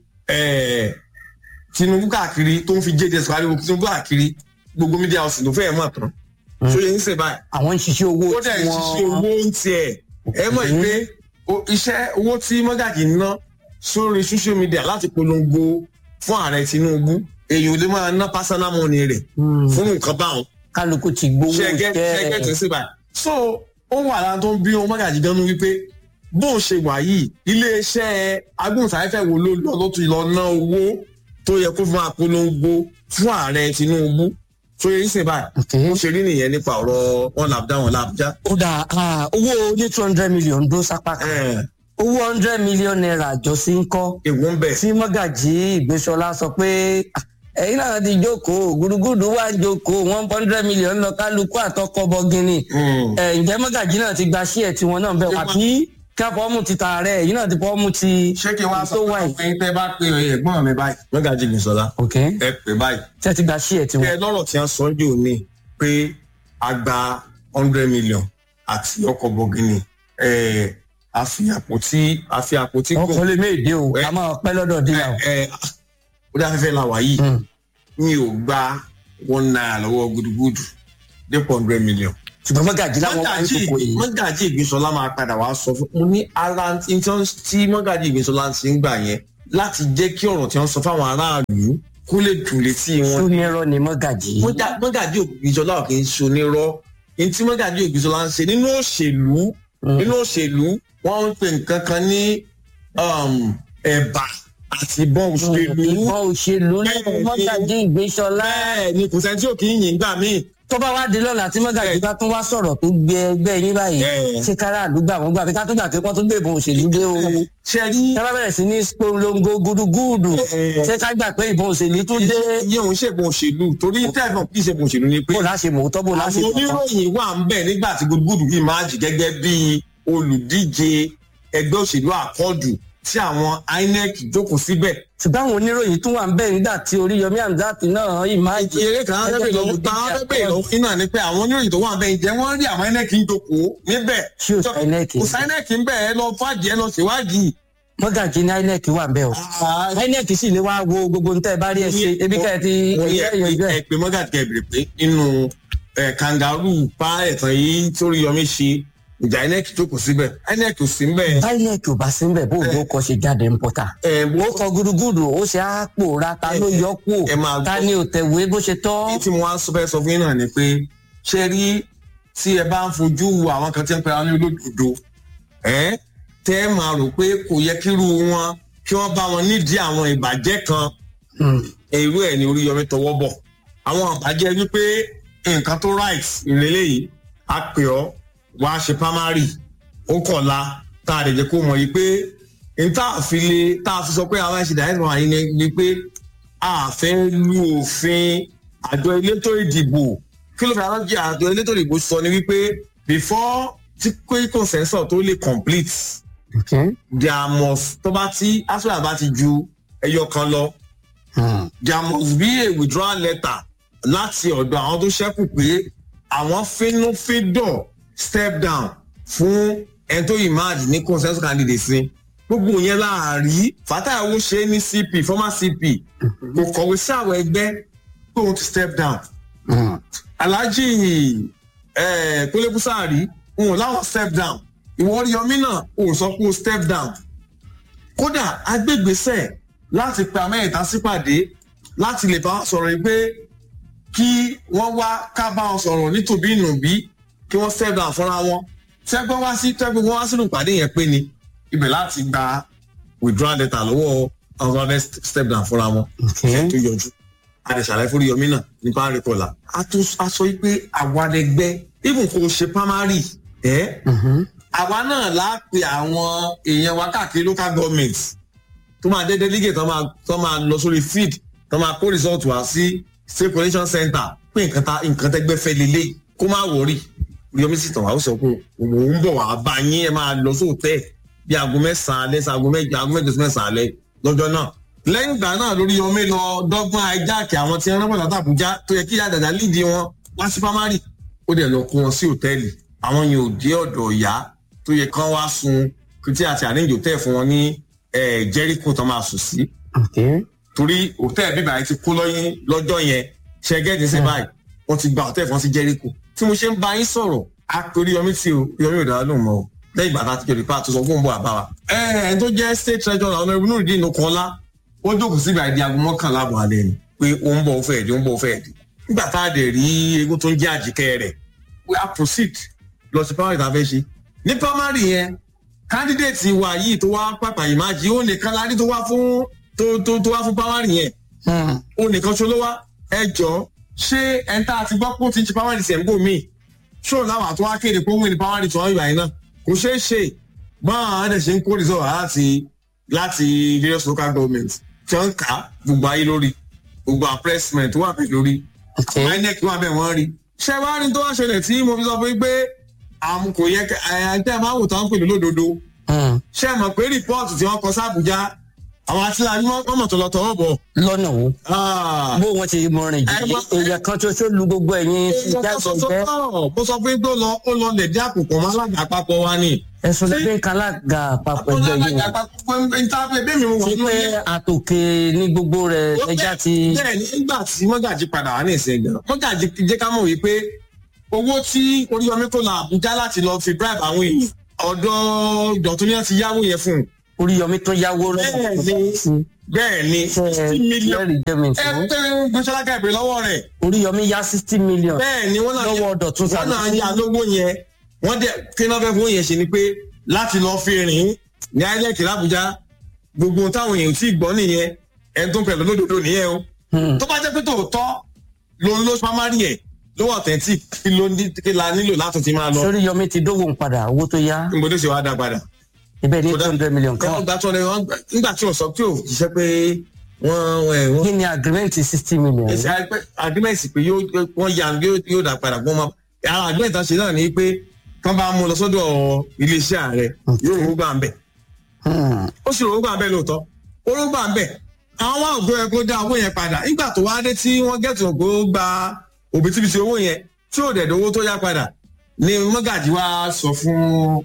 Tinubu káàkiri tó ń fi J D S pariwo Tinubu káàkiri gbogbo media house ló fẹ́ẹ̀ mọ̀ tán so yẹn ń ṣe báyìí. àwọn ń ṣiṣẹ́ owó tí wọ́n ó dẹ̀ ń ṣiṣẹ́ owó ń tiẹ̀ ẹ mọ̀ pé iṣẹ́ owó tí Mọ́gàjí ná sórí social media láti polongo fún ààrẹ Tinubu èyí ò lè máa ná personal money rẹ̀ fún nǹkan báwọn. kálukú ti gbowó jẹ́ ṣẹ́gẹ́ tí ń ṣe báyìí. so ó wà lára tó ń bí ohun Mọ́gàjí gan-an wípé bó ṣe wà yìí iléeṣẹ́ agbóhùnsáfẹ́fẹ́ wo ló lọ ló ti lọ ná owó tó yẹ kó fún apolongo fún ààrẹ Tinubu tó yẹ ṣe báyìí. ó ṣe rí nìyẹn nípa ọ̀rọ̀ wọn làbújá wọn làbújá. ó dà owó ní two hundred million dó sápá kan owó hundred million naira àjọsí ń kọ́. èwo ń bẹ̀. tí Mọ́gàjí Ìgbésọlá sọ pé ẹ̀yin náà ti jókòó gúdúgúdú wá jókòó one hundred million lọ kálukú àtọkọ bọgínì. ǹjẹ́ Mọ́gàjí náà ti gba ṣíẹ̀ tiwọn náà bẹ́ẹ̀ wá bí ká fọ́ọ̀mù ti ta rẹ̀ èyí náà ti fọ́ọ̀mù ti. ṣé kí wàá sọ fún mi tẹ́ bá pe ẹ̀gbọ́n mi báyìí Mọ́gàjí Ìgbésọlá ẹ pè báyìí. ṣé ti gba ṣíẹ̀ tiwọn. ẹ lọ́rọ̀ tí wọ́n sọ jù ní pé a gba hundred million àti ọkọ̀ bọgínì àfi àpótí àfi àpótí. ọkọ lè méje o a máa pẹ́ lọ́dọ̀ díẹ̀ o. ó dá fẹ́fẹ́ la wà yìí mi ò gba one naira lọ́wọ́ gudugudu dépò hundred million. ṣùgbọ́n mọ́gàjì láwọn máa ń kókó yìí. mọ́gàjì Ìgbésọlá máa padà wá sọ fún mo ní ara tí mọ́gàjì Ìgbésọlá ti ń gbà yẹn láti jẹ́ kí ọ̀rọ̀ tí wọ́n sọ fáwọn aráàlú kó lè dùn létí wọn. sonírọ́ ni mọ́gàjì. mọ́gàjì Ìgbésọlá ò kì í sonírọ́ ní tí mọ́gàjì Ìgbésọlá ń ṣe nínú òṣèlú nínú òṣèlú wọ́n ń pè nǹkan kan ní ẹ̀bà àti ìbọn òṣèlú. ìbọn òṣèlú lẹ́nu mọ́gàjì Ìgbésọlá. bẹ́ẹ̀ ni kò sẹ́ni tí ò kì í yìn gbà míì. tó bá wá di lọ́la tí mọ́gàjì bá tún wá sọ̀rọ̀ tó gbé ẹgbẹ́ yín báyìí ṣé kára àdúgbò àwọn gbà pé ká tó gbà pé wọ́n tún gbé ìbọn òṣèlú dé o. ṣe rí. ká bá bẹ̀rẹ̀ sí ní polongo gúdúgúdù ṣé ká gbà pé ìbọn òṣèlú tún dé. iye òun ṣe ìbọn òṣèlú torí tẹ́ẹ̀fọ̀n kì í ṣe ìbọn òṣèlú ni pé. bó láṣẹ mòótọ́ bó láṣẹ àwọn oníròyìn wà ń bẹ̀ nígbà tí gúdúgúdù yìí máa jì gẹ́gẹ́ bí olùdíje ẹgbẹ́ òṣèlú àkọ́dù tí àwọn I N E C jókòó síbẹ̀. ṣùgbọ́n àwọn oníròyìn tún wà ń bẹ̀ nígbà tí Oríyọmí Hamzat náà yìí máa jẹ. eré kan fẹ́ bèèrè lọ́wọ́ tá a fẹ́ bèèrè lọ́wọ́ iná ni pé àwọn oníròyìn tó wà ń bẹ̀ ǹjẹ́ wọ́n rí àwọn I N E C ń jókòó níbẹ̀. ṣé o sọ I N E C. kò sí I N E C ń bẹ̀ ẹ lọ fàájì ẹ lọ ṣèwádìí. mọ́gàjì ní I N E C wà ń bẹ̀ o. I N E C sì lè wá wo gbogbo ntẹ́ bá rí ẹ ṣe ebi ká ẹ ti yọjú ẹ. ẹ pé mọ́gàjì kẹ́ bèrè pé inú kangaroo pa ẹ̀tàn yìí tí Oríyọmí ṣe ìjà I N E C jókòó síbẹ̀ I N E C ò sí mbẹ̀. I N E C ò bá sí mbẹ̀ bó ló kọ́ ṣe jáde ń pọ́tà. ó kọ gúdúgúdù ó ṣe á pòórá ta ló yọ kú ta ni ò tẹ̀wé bó ṣe tọ́. tí mo wá fẹ́ sọ fún yín náà ni pé ṣé rí tí ẹ bá ń fojú wo àwọn kan tí ń pe àwọn olódodo tẹ́ ẹ máa rò pé kò yẹ kírú wọn kí wọ́n bá wọn nídìí àwọn ìbàjẹ́ kan èrú ẹ̀ ní Oríyọmí tọwọ́ bọ̀ àwọn ìbàjẹ́ wípé nǹkan tó right ìrẹ̀lẹ̀ yìí á pè ọ́ wá ṣe primary ó kọ̀la tá a lè jẹ́ kó mọ̀ yìí pé n tá a fi lè tá a fi sọ pé àwọn ẹ̀ṣẹ̀ direct primary yìí ni pé a fẹ́ lu òfin àjọ elétò ìdìbò kí ló fi àwọn àjọ elétò ìdìbò sọ ni wípé before tí pé consensus tó lè complete there must tó bá tí asura bá ti ju ẹyọ kan lọ there must be a withdrawal letter láti ọ̀dọ̀ àwọn tó ṣẹ́kù pé àwọn fínúfíndọ̀ step down fún ẹni tó emerge ní consensus candidacy gbogbo yẹn láàrí Fatai Awóṣe ní C P former C P kò kọ̀wé sí àwọn ẹgbẹ́ pé òun ti step down Alhaji Kúnlé Búsàárì òun láwọn step down ìwọ Oríyọmí náà òun sọ pé ó step down kódà agbègbèsẹ̀ láti pe amẹ́yẹ̀ta sípàdé láti lè bá wọn sọ̀rọ̀ yìí pé kí wọ́n wá ká bá wọn sọ̀rọ̀ nítòbí ìnùbí kí wọ́n step down fúnra wọn tẹ́gbọ́n wá sí tẹ́gbọ́n wá sínú ìpàdé yẹn pé ni ibẹ̀ láti gba withdrawal letter lọ́wọ́ àwọn ọ̀rẹ́ step down fúnra wọn tó yọjú àdìsàlẹ̀ fún Oríyọmí náà nípa àríkọ̀là a sọ pé àwa ẹgbẹ́ even kò ṣe primary ẹ̀ àwa náà láàpẹ àwọn èèyàn wa káàkiri local government tó máa dé delegate tó máa lọ sórí field tó máa kó result wá sí state collation center pé nǹkan tẹ́gbẹ́ fẹ́ lélẹ̀ kó má wọrí Oríyọmí sì tàn wá ó sọ pé òun ń bọ̀ wá bá yín ẹ máa lọ sóòtẹ́ bí aago mẹ́sàn-án alẹ́ sí aago mẹ́jọ aago mẹ́jọ sí mẹ́sàn-án alẹ́ lọ́jọ́ náà lẹ́yìn ìgbà náà Oríyọmí lọ dọ́gbọ́n ajáàkì àwọn tí wọ́n rán pàtàkì Àbújá tó yẹ kí àdàdà lídìí wọn wá sí primary ó dẹ̀ lọ kó wọn sí hòtẹ́ẹ̀lì àwọn yẹn ò dé ọ̀dọ̀ ìyá tó yẹ kán wá sun kìtì àti àríǹjì hòtẹ́ẹ̀ fún wọn ní Jericho tó máa sùn sí torí hòtẹ́ẹ̀ bíbá yẹn ti kó lọ́yìn lọ́jọ́ yẹn ṣẹ́gẹ́dì sí báyìí wọ́n ti gba hòtẹ́ẹ̀ fún wọn sí Jericho tí mo ṣe ń bá yín sọ̀rọ̀ a pé Oríyọmí tí o Oríyọmí ò dára lóhùn mọ́ o lẹ́yìn ìgbà tá a ti jọ rìpá tó sọ fún òun bọ̀ àbá wa. ẹ ẹ tó jẹ́ state treasurer ọ̀nà ìbùnú ìdí inú kan lá ó jókòó síbi àìdí aago mọ́kànlá àbọ̀ alẹ́ ni pé ó ń bọ̀ ó fẹ́ ẹ̀dí ó ń bọ̀ ó fẹ́ ẹ̀dí. nígbà tá a dẹ̀ rí eégún tó ń jẹ́ àjíkẹ́ rẹ̀ we are proceed lọ sí primary tá a fẹ́ ṣe. ní primary yẹn candidate wa yìí tó wá pàpà yìí máa jí ó nìkan lárí tó wá fún tó tó tó wá fún primary yẹn ó nìkan ṣo ló wá ẹ jọ ṣé ẹ̀ńtà àti gbọ́ pé ó ti ń ṣe primary sẹ̀ńgò míì ṣó láwọn àtúwá kéde pé ó ń wí ní primary tí wọ́n yìí báyìí náà kò ṣeé ṣe báwọn àwọn ẹ̀dẹ̀ ṣe ń kó result láti láti various local governments tí wọ́n ń kà gbogbo ayé lórí gbogbo appressment tó wà bẹ́ẹ̀ lórí I N E C wà bẹ́ẹ̀ wọ́n rí ṣé wàá rí tó wá ṣẹlẹ̀ tí mo fi sọ fún yín pé àwọn kò yẹ ẹ̀ẹ́dẹ́ máa wò tán pè lódodo ṣé ẹ mọ̀ pé rìpọ́ọ̀tù tí wọ́n kọ sí Àbújá àwọn àtìláyé wọn mọ̀ tó lọ tọwọ́ bọ̀. lọ́nà wo bó wọn ti mọ rìn jù èèyàn kan ṣoṣo lu gbogbo ẹ̀yin ìjágbọ̀n jẹ́. mo sọ fún yín pé ó lọ ó lọ lẹ̀dí àpòpọ̀ mọ́ alága àpapọ̀ wa ni. ẹ̀sùn lẹ́gbẹ̀ẹ́ kan alága àpapọ̀ ẹgbẹ́ yìí wò. ṣé pé àtòkè ní gbogbo rẹ̀ ẹja ti. bẹ́ẹ̀ ni nígbà tí mọ́gàjì padà wá ní ìsìn gan mọ́gàjì jẹ́ ká mọ̀ wípé owó tí Oríyọmí kò lọ Àbújá láti lọ fi bribe àwọn èèyàn ọ̀dọ̀ Dọ̀tun ni wọ́n ti yáwó yẹn fún un. Oríyọmí tó yáwó lọ́wọ́ bẹ́ẹ̀ ni sixty million ẹ tẹ́ gbèsèlágà ìbèrè lọ́wọ́ rẹ̀. Oríyọmí yá sixty million bẹ́ẹ̀ ni wọ́n náà lọ́wọ́ Dọ̀tun wọ́n náà yá lówó yẹn wọ́n dẹ̀ kí náà fẹ́ fún yẹn ṣe ni pé láti lọ fi rìn ní INEC l'Àbújá gbogbo táwọn èèyàn tí gbọ́ nìyẹn ẹni tó ń pẹ̀lú lódodo nìyẹn o. tó bá jẹ́ pé tòótọ́ ló ń lo pamari ẹ̀ lówó authentic kí ló kí la nílò láti ti máa lọ. Oríyọmí ti dógò ń padà owó tó yá. ìgbòdo ṣe wá dá padà. ibẹ̀ ní two hundred million kan. nígbà tí wọ́n sọ pé ò jíṣẹ́ pé wọ́n. kí ni agreement sixty million. agreement pé wọ́n yà yóò dá padà fún wọn. àwọn agreement ṣe náà ni pé kán bá mú lọ sọ́dọ̀ iléeṣẹ́ ààrẹ yóò rówó gbà ń bẹ̀. ó sì rówó gbà ń bẹ̀ lóòótọ́ ó rówó gbà ń bẹ̀. àwọn wá ògbó ẹ kó dá owó yẹn padà nígbà tó wá dé tí wọ́n gẹ̀tù ògbó gba òbítíbitì owó yẹn tí ò dẹ̀ dówó tó yá padà ni mọ́gàjì wá sọ fún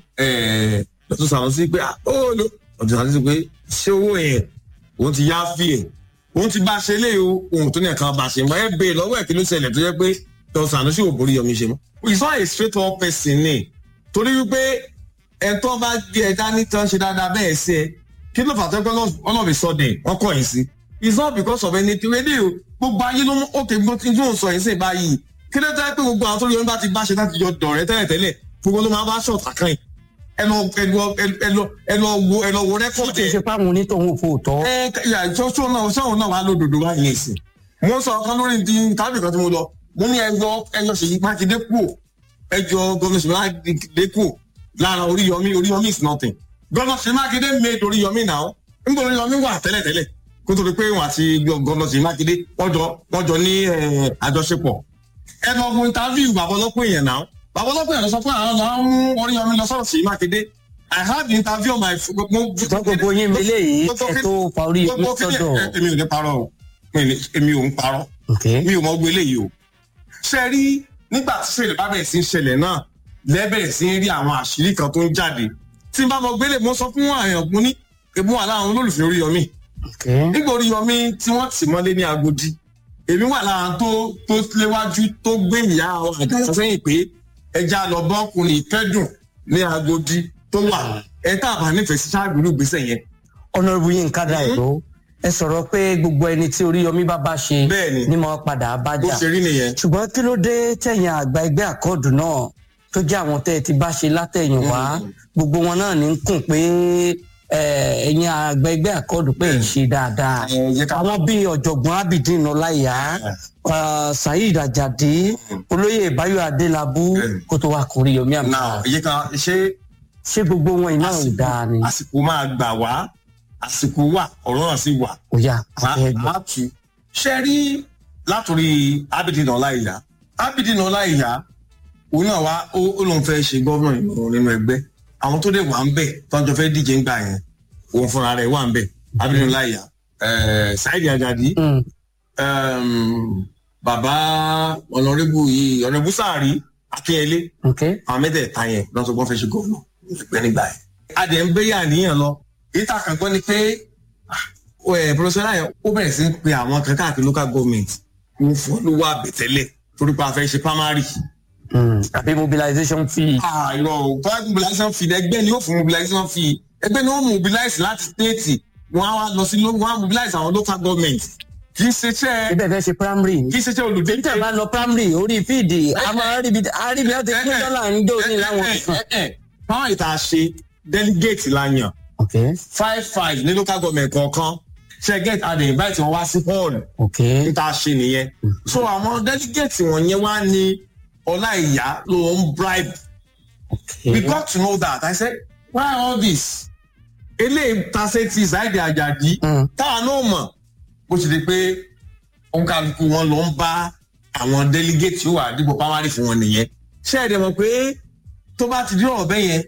Dọ̀tun Sànúsí pé ó lo Dọ̀tun Sànúsí pé ṣé owó yẹn òun ti yá fi ẹ̀ òun ti bá ṣe lé o ohun tó ní ẹ̀ka bá ṣe mọ́ ẹ bèè lọ́wọ́ ẹ̀ kí ló ṣẹlẹ̀ tó yẹ pé Dọ̀tun Sànúsí ò borí Yọmí ṣe mọ́. He's not a straight up person ni torí wípé ẹ̀tọ́ bá gbé ẹ̀ dání tán ṣe dáadáa bẹ́ẹ̀ sí ẹ kí ló fà tó pé ọlọ́ọ̀bì sọ́dẹ̀ wọ́n kọ̀ yín sí. It's not because of anything wey dey o gbogbo ayé ló mú òkè gbogbo tí yóò sọ yín sí báyìí kí ló tẹ́ pé gbogbo àwọn tó Yọmí bá ti bá ṣe láti jọ dọ̀rẹ́ tẹ́lẹ̀tẹ́lẹ̀ gbogbo ló máa bá ṣọ̀tà kan yìí ẹ lọ ẹ lọ ẹ lọ ẹ lọ wo ẹ lọ wo rẹ́kọ̀dì. ó ti ṣe fáwọn onítọ̀hún òfò tọ́. ẹ yà sọ́sọ́ náà sọ́wọ́n náà wà lódodo wá yẹn sí. mo sọ ọ̀kan lórí di tábìlì kan tí mo lọ mo ní ẹjọ́ ẹjọ́ Ṣèyí Mákindé kúò ẹjọ́ gómìnà Ṣèyí Mákindé kúò lára Oríyọmí Oríyọmí is nothing. gómìnà Ṣèyí Mákindé made Oríyọmí náà níbo Oríyọmí wà tẹ́lẹ̀tẹ́lẹ̀ kó tó di pé wọn àti gómìnà Ṣèyí Mákindé wọ́n jọ wọ́n jọ ní àjọṣepọ̀. ẹ lọ fún interview bàbá ọlọ́pọ̀ èèyàn náà bàbá ọlọ́pọ̀ èèyàn lọ sọ pé àwọn náà ń mú Oríyọmí lọ sọ̀rọ̀ Ṣèyí Mákindé. I had the interview on my phone. gbogbo yín mi léyìí ẹ tó fa Oríyọmí sọ́dọ̀. èmi ò ní parọ́ o èmi ò ń parọ́ mi ò mọ gbé léyìí o. ṣe rí nígbà tí ṣẹlẹ̀ bá bẹ̀rẹ̀ sí ń ṣẹlẹ̀ náà lẹ́bẹ̀rẹ̀ sí ń rí àwọn àṣírí kan tó ń jáde tí n bá mọ gbélé mo sọ fún àyàn mo ní ebú wà láwọn olólùfẹ́ Oríyọmí. nígbà Oríyọmí tí wọ́n tì mọ́lé ní Agodi èmi wà láwọn tó tó léwájú tó gbé ìyá àwọn àgbàdo sẹ́yìn pé ẹja lọ bọ́ ọkùnrin kẹ́dùn ní Agodi tó wà ẹ tá a bá nífẹ̀ẹ́ sí ṣáàgbérù gbèsè yẹn. Honorable Yínká Dàìró ẹ sọ̀rọ̀ pé gbogbo ẹni tí Oríyọmí bá bá ṣe ni mo padà bá jà ṣùgbọ́n kí ló dé tẹ̀yìn àgbà ẹgbẹ́ àkọọ̀dù náà tó jẹ́ àwọn tẹ́ ẹ ti bá ṣe látẹ̀yìn wá gbogbo wọn náà ní ń kùn pé ẹ̀yin àgbà ẹgbẹ́ àkọọ̀dù pé ń ṣe dáadáa àwọn bíi ọ̀jọ̀gbọ́n Abidin Ọláìyá Saheed Ajadi olóyè Báyọ̀ Adélabú kó tó wá kó Oríyọmí àmì. ṣé gbogbo wọn iná ò dáa ni. àsìkò máa gbà wá àsìkò wà ọ̀rọ̀ náà sì wà. ó yá àfẹ́gbọ́. máa tù ṣe rí látòrí Abidin Ọláìyá Abidin Ọláìyá òun náà wá ó lóun fẹ́ ṣe gọ́vnà nínú ẹgbẹ́ àwọn tó dé wà ń bẹ̀ tọ́jọ́ fẹ́ díje ń gbà yẹn òun fúnra rẹ̀ wà ń bẹ̀ Abidin Ọláìyá Saheed Ajadi bàbá ọ̀nàrẹ́bù yìí ọ̀nàrẹ́bù Sàárì Akínyẹlé àwọn mẹ́tẹ̀ẹ̀ta yẹn lọ́sọ̀ gbọ́n fẹ́ ṣe gọ́vnà ẹgbẹ́ nígbà yẹn. adé ń bẹ́yà níyàn lọ ìta kan gbọ́ ni pé pọfẹsọ yẹn ó bẹ̀rẹ̀ sí pe àwọn kan káàkiri local government ń fún olówó àbẹ̀tẹ́lẹ̀ torí pé a fẹ́ ṣe primary. àbí mobilization fee. àìrọ̀ o mobilization fee ẹgbẹ́ ni ó fún mobilization fee ẹgbẹ́ ni ó mobilize láti state wọ́n á wá lọ sí wọ́n á mobilize àwọn local government kì í ṣe tẹ́ ibẹ̀ fẹ́ ṣe primary. kì í ṣe tẹ́ olùdé. níta bá lọ primary orí fíìdì a máa rí ibi àríbi àti kí dọ́là ń dò ní láwọn kan. báwọn ìta ṣe delegate la yàn. okay. five five ní local government kọ̀ọ̀kan ṣe get adé invite wọn wá sí hall. okay. níta ṣe nìyẹn. so àwọn delegate wọn yẹn wá ní Ọláìyá ló ń bribe. okay. we got to know that. I said why all this. eléyìí ta ṣe ti Saheed Ajadi. táwa náà mọ̀ bó ṣe di pé òǹkàlùkù wọn ló ń bá àwọn delegate yóò wà dípò primary fún wọn nìyẹn. ṣé ẹ dẹ̀ mọ̀ pé tó bá ti dúró ọ̀bẹ yẹn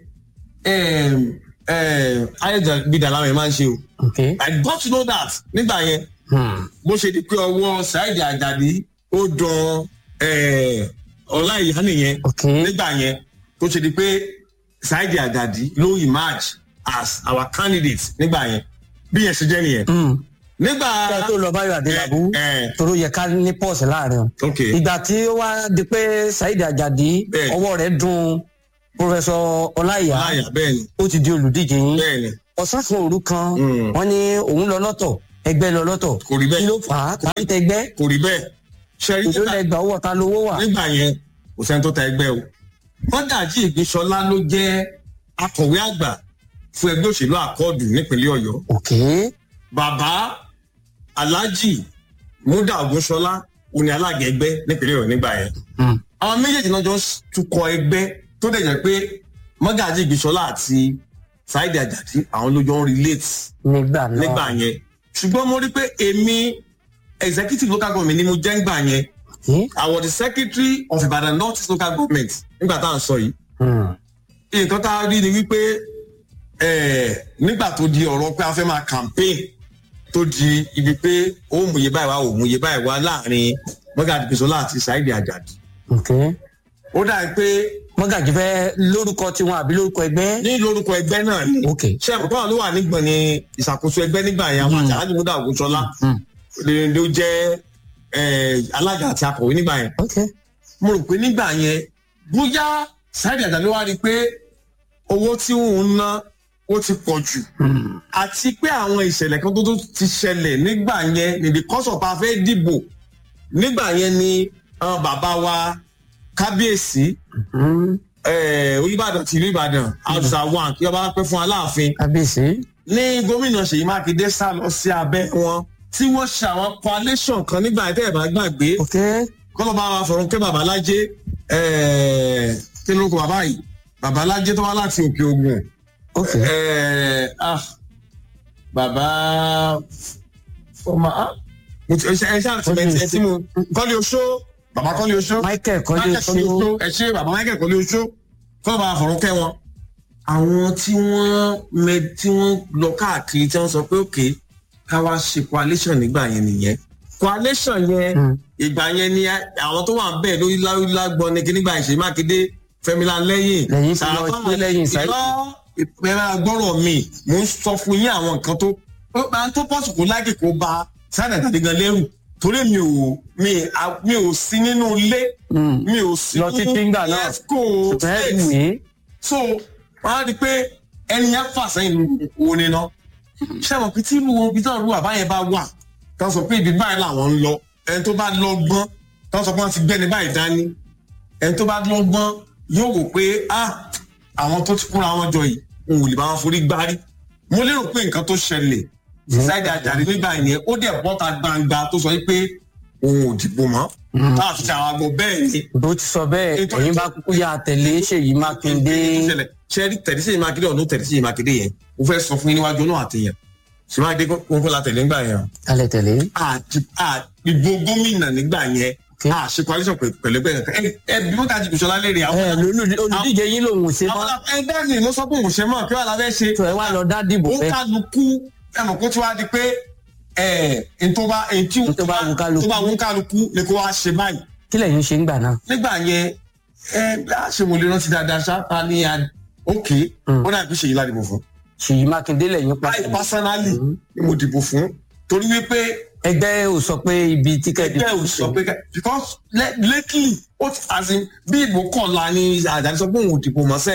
ayélujára làwọn yẹn máa ń ṣe o. okay. I got to know that nígbà yẹn. bó ṣe di pé ọwọ́ Saheed Ajadi ó dán Ọláìyá nìyẹn. okay. nígbà yẹn tó ṣe di pé Saheed Ajadi ló emerge as our candidate nígbà yẹn bí yẹn ṣe jẹ́ nìyẹn. nígbà kí ẹ tó lọ Báyọ̀ Adélabú ẹ, ẹ. toro yẹ ká ní pọ́ọ̀sì láàrin o. ok ìgbà tí ó wá di pé Saheed Ajadi Bẹ́ẹ̀ni. ọwọ́ rẹ̀ dùn pòfẹ́sọ̀ Ọláìyá láyà bẹ́ẹ̀ ni ó ti di olùdíje yín bẹ́ẹ̀ ni ọ̀sán kan òru kan Mm. wọ́n ní òun lọ lọ́tọ̀ ẹgbẹ́ lọ lọ́tọ̀ kò rí kí bẹ́ẹ̀ ló fà á tàbí tẹgbẹ́ kò rí bẹ́ẹ̀ ṣẹ́rí ìlú nígbà lẹ́gbàá owó ta lówó wà. nígbà yẹn kò sẹ́ni tó ta ẹgbẹ́ o Mọ́gàjí Ìgbínsọlá ló jẹ́ akọ̀wé àgbà fún ẹgbẹ́ òṣèlú àkọọdù nípínlẹ̀ Ọ̀yọ́ òkè bàbá Alhaji Múdà Ògúnṣọlá òní alága ẹgbẹ́ nípínlẹ̀ Ọ̀yọ́ nígbà yẹn àwọn méjèèjì náà jọ tukọ̀ ẹgbẹ́ tó dẹ̀ jẹ́ pé Mọ́gàjí Ìgbínsọlá àti Saheed Ajadi àwọn ló jọ ń relate nígbà náà nígbà yẹn ṣùgbọ́n mo rí pé èmi executive local government ni mo jẹ́ nígbà yẹn Hmm? I was the secretary of Ibadan North East local government nígbà tá à ń sọ yìí Hmm. nǹkan tá a rí ni wípé eh, nígbà tó di ọ̀rọ̀ pé a fẹ́ máa campaign tó di ibi pé ó múye báyìí wá ò múye báyìí wá láàrin Mọ́gàjí Ìgbínsọlá àti Saheed Ajadi òkè ó dà pé Mọ́gàjí fẹ́ lórúkọ tiwọn àbí lórúkọ ẹgbẹ́. ní lórúkọ ẹgbẹ́ náà ni òkè ṣé ẹ̀kọ́ náà ló wà nígbọ̀n ní ìṣàkóso ẹgbẹ́ nígbà yẹn àwọn àti Alhaji Múdà Ògúnṣọlá Hmm. ló jẹ́ eh, alága àti akọ̀wé nígbà yẹn òkè mo rò pé nígbà yẹn bóyá Saheed Ajadi wá rí i pé owó tí òun ná ó ti pọ̀ jù Hmm. àti pé àwọn ìṣẹ̀lẹ̀ kan tó tó ti ṣẹlẹ̀ nígbà yẹn ní the course of a fẹ́ dìbò nígbà yẹn ni àwọn bàbá wa kábíyèsí Hmm. eh, Olúbàdàn tìlú Ìbàdàn àdùsá one kí ọba pẹ́ fún Aláàfin kábíyèsí. ní gómìnà Ṣèyí Mákindé sá lọ sí abẹ́ wọn tí wọ́n ṣe àwọn coalition kan nígbà yẹn tẹ́ ẹ̀ bá gbàgbé òkè kọ́lọ́ bá wa fọ̀rọ̀ kẹ́ babalájé ẹ̀ẹ́ kí ló kọ bàbá yìí babalájé tó wá láti òkè ògùn òkè ẹ̀ẹ́ ah bàbá ọmọ ah mo ti ẹ ṣe ẹ ṣe àti ẹ tí mo kọ́lé oṣó bàbá kọ́lé oṣó Michael kọ́lé oṣó ẹ ṣe bàbá Michael kọ́lé oṣó kọ́lọ́ bá wa fọ̀rọ̀ kẹ́ wọn. àwọn tí wọ́n mẹ tí wọ́n lọ káàkiri tí wọ́n sọ pé òkè ká wá ṣe coalition nígbà yẹn nìyẹn coalition yẹn Hmm. ìgbà yẹn ni àwọn tó wà ń bẹ̀ lórí lágbọ́n ní kí nígbà Ṣèyí Mákindé Fẹ́milá lẹ́yìn Lẹ́yìn tí lọ sí lẹ́yìn Saheed. ìpẹ́rẹ́ gbọ́rọ̀ mi mò ń sọ fún yín àwọn nǹkan tó ó máa ń tó pọ̀sù kó láìkè kó ba Saheed Ajadi gan lẹ́rù torí mi ò mi à- mi ò sí nínú ilé Hmm. mi ò sí Lọ títí ńgbà náà. ESCO ṣùgbọ́n state ìwé so wọ́n á rí i pé ẹni yẹn fà sẹ́yìn wo ni ná ṣé àwọn pitì ìlú ibi táwọn olúwa báyẹn bá wà tó sọ pé ibi báyìí làwọn ń lọ ẹni tó bá lọ́gbọ́n tó sọ pé wọ́n ti gbẹ́ni báyìí dání ẹni tó bá lọ́gbọ́n yóò wò pé ah àwọn tó ti kúra wọn jọ yìí òun ò lè bá wọn forí gbárí mo lérò pé nǹkan tó ṣẹlẹ̀ Saheed Ajadi nígbà yẹn ó dẹ̀ bọ́ta gbangba tó sọ pé òun ò dìbò mọ́ táà fi ṣe àwọn àgbọ̀ bẹ́ẹ̀ ni bó ti sọ bẹ́ẹ̀ Ètò- ẹ̀yin bá kúkú yà tẹ̀lé Ṣèyí Mákindé. ṣẹ́rí tẹ̀lé Ṣèyí Mákindé ọ̀nà tẹ̀lé Ṣèyí Mákindé yẹn mo fẹ́ sọ fún yín níwájú náà àtẹ̀yàn Ṣèyí Mákindé kó kó la tẹ̀lé nígbà yẹn alẹ́ tẹ̀lé. àti- à- ìbò gómìnà nígbà yẹn Okay. a ṣe coalition pẹ̀lú ẹgbẹ́ kankan ẹ ẹ bí Mọ́gàjí Ìgbínsọlá léèrè àwọn ẹ lólu- olùdíje yín lòun ò ṣe àwọn mọ́ ẹgbẹ́ mi ló sọ pé òun ṣe mọ́ kí wàá la fẹ́ ṣe tó ẹ wá lọ dá dìbò ó fẹ́. kálukú ẹ mọ̀ kó tí wàá di pé ẹ ntọ́ba ntí Ntó bá wù kálukú. tó bá wù kálukú ni kó wàá ṣe báyìí kí lẹ̀yin ṣe ń gbà náà. nígbà yẹn ẹ bí a ṣe mo lè rántí dáadáa ṣá ta ni a òkè ó dàbí Ṣèyí la dìbò fún. Ṣèyí Mákindé lẹ́yìn báyìí pàṣẹ. pásánálì ni mo dìbò fún torí wípé ẹgbẹ́ ò sọ pé ibi tíkẹ́ẹ̀tì ẹgbẹ́ ò sọ pé ká because le- lately ó ti as in bí ìbò kọ̀ọ̀la ni Àjàdí sọ pé òun ò dìbò mọ́sẹ̀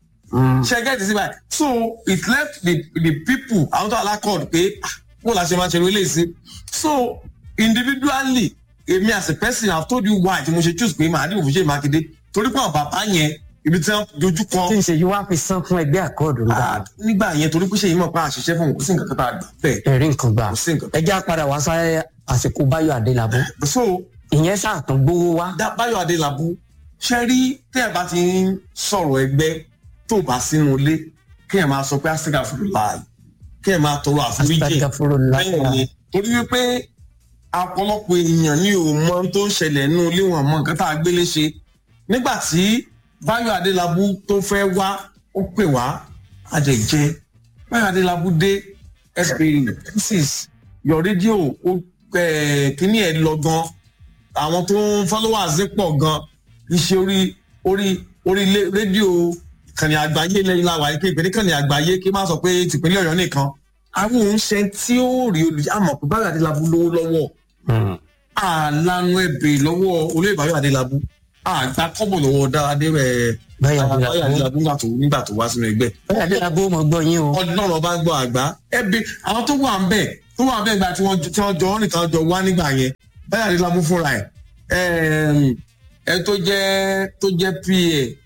ṣe gẹ́gẹ́ ti sí báyìí so it left the the people àwọn tó alákọ̀ọ́d pé ah, bó la ṣe máa ṣe relé sí so individually èmi as a person I have told you why tí mo ṣe choose pé màá dìbò fún Ṣèyí Mákindé torí pé àwọn bàbá yẹn ibi tí wọ́n dojú kọ tí ń ṣe yìí wá fi san fún ẹgbẹ́ àkọọdù nígbà ah, nígbà yẹn torí pé Ṣèyí mọ̀ pé àṣìṣe fún òun kò sí nǹkan kan tá a gbà bẹ́ẹ̀ ẹ̀rí nǹkan gbà. kò sí nǹkan ẹ já padà wá sáré àsìkò Báyọ̀ Adélabú so ìyẹn ṣàtún gbówó wá. Dá- Báyọ̀ Adélabú ṣe rí tẹ́ ẹ bá ti ń sọ̀rọ̀ ẹgbẹ́ tó bá sínú ilé kí ẹ máa sọ pé àṣìkà fúru láàyè kí ẹ máa tọrọ àforíjì Astaghfirullah. lẹ́yìn ni torí wípé ọ̀pọ̀lọpọ̀ èèyàn ni ò mọ ohun tó ń ṣẹlẹ̀ nínú ilé wọn mọ nǹkan tá a gbélé ṣe nígbà tí Báyọ̀ Adélabú tó fẹ́ wá ó pè wá àjẹjẹ Báyọ̀ Adélabú dé ẹ pé this is your radio ó kíní ẹ lọ gan àwọn tó ń followers pọ̀ gan iṣẹ́ orí orí orí ilé- rédíò ìkànnì àgbáyé lẹ́yìn láwa yìí pé ìpínlẹ̀ ìkànnì àgbáyé kí n má sọ pé tìpínlẹ̀ Ọ̀yọ́ nìkan àwọn oúnjẹ tí ó rí olùjẹ́ àmọ̀ pé Báyọ̀ Adélábù lówó lọ́wọ́ àlànà ẹ̀bẹ̀ lọ́wọ́ olóyè Báyọ̀ Adélábù àgbà kọ́bọ̀ lọ́wọ́ dáadé rẹ̀ Báyọ̀ Adélábù nígbà tó wá sínú ẹgbẹ́. Báyọ̀ Adélábù mọ̀ gbọ́ yín o. ọdún náà lọ bá ń gbọ́ àgbà ẹbí àwọn tó wà ń bẹ̀ tó wà ń bẹ̀ gba tí wọ́n jọ ọ́ nìkan jọ wá nígbà yẹn Báyọ̀ Adélábù fúnra ẹ̀ ẹ tó jẹ́ tó jẹ́ pa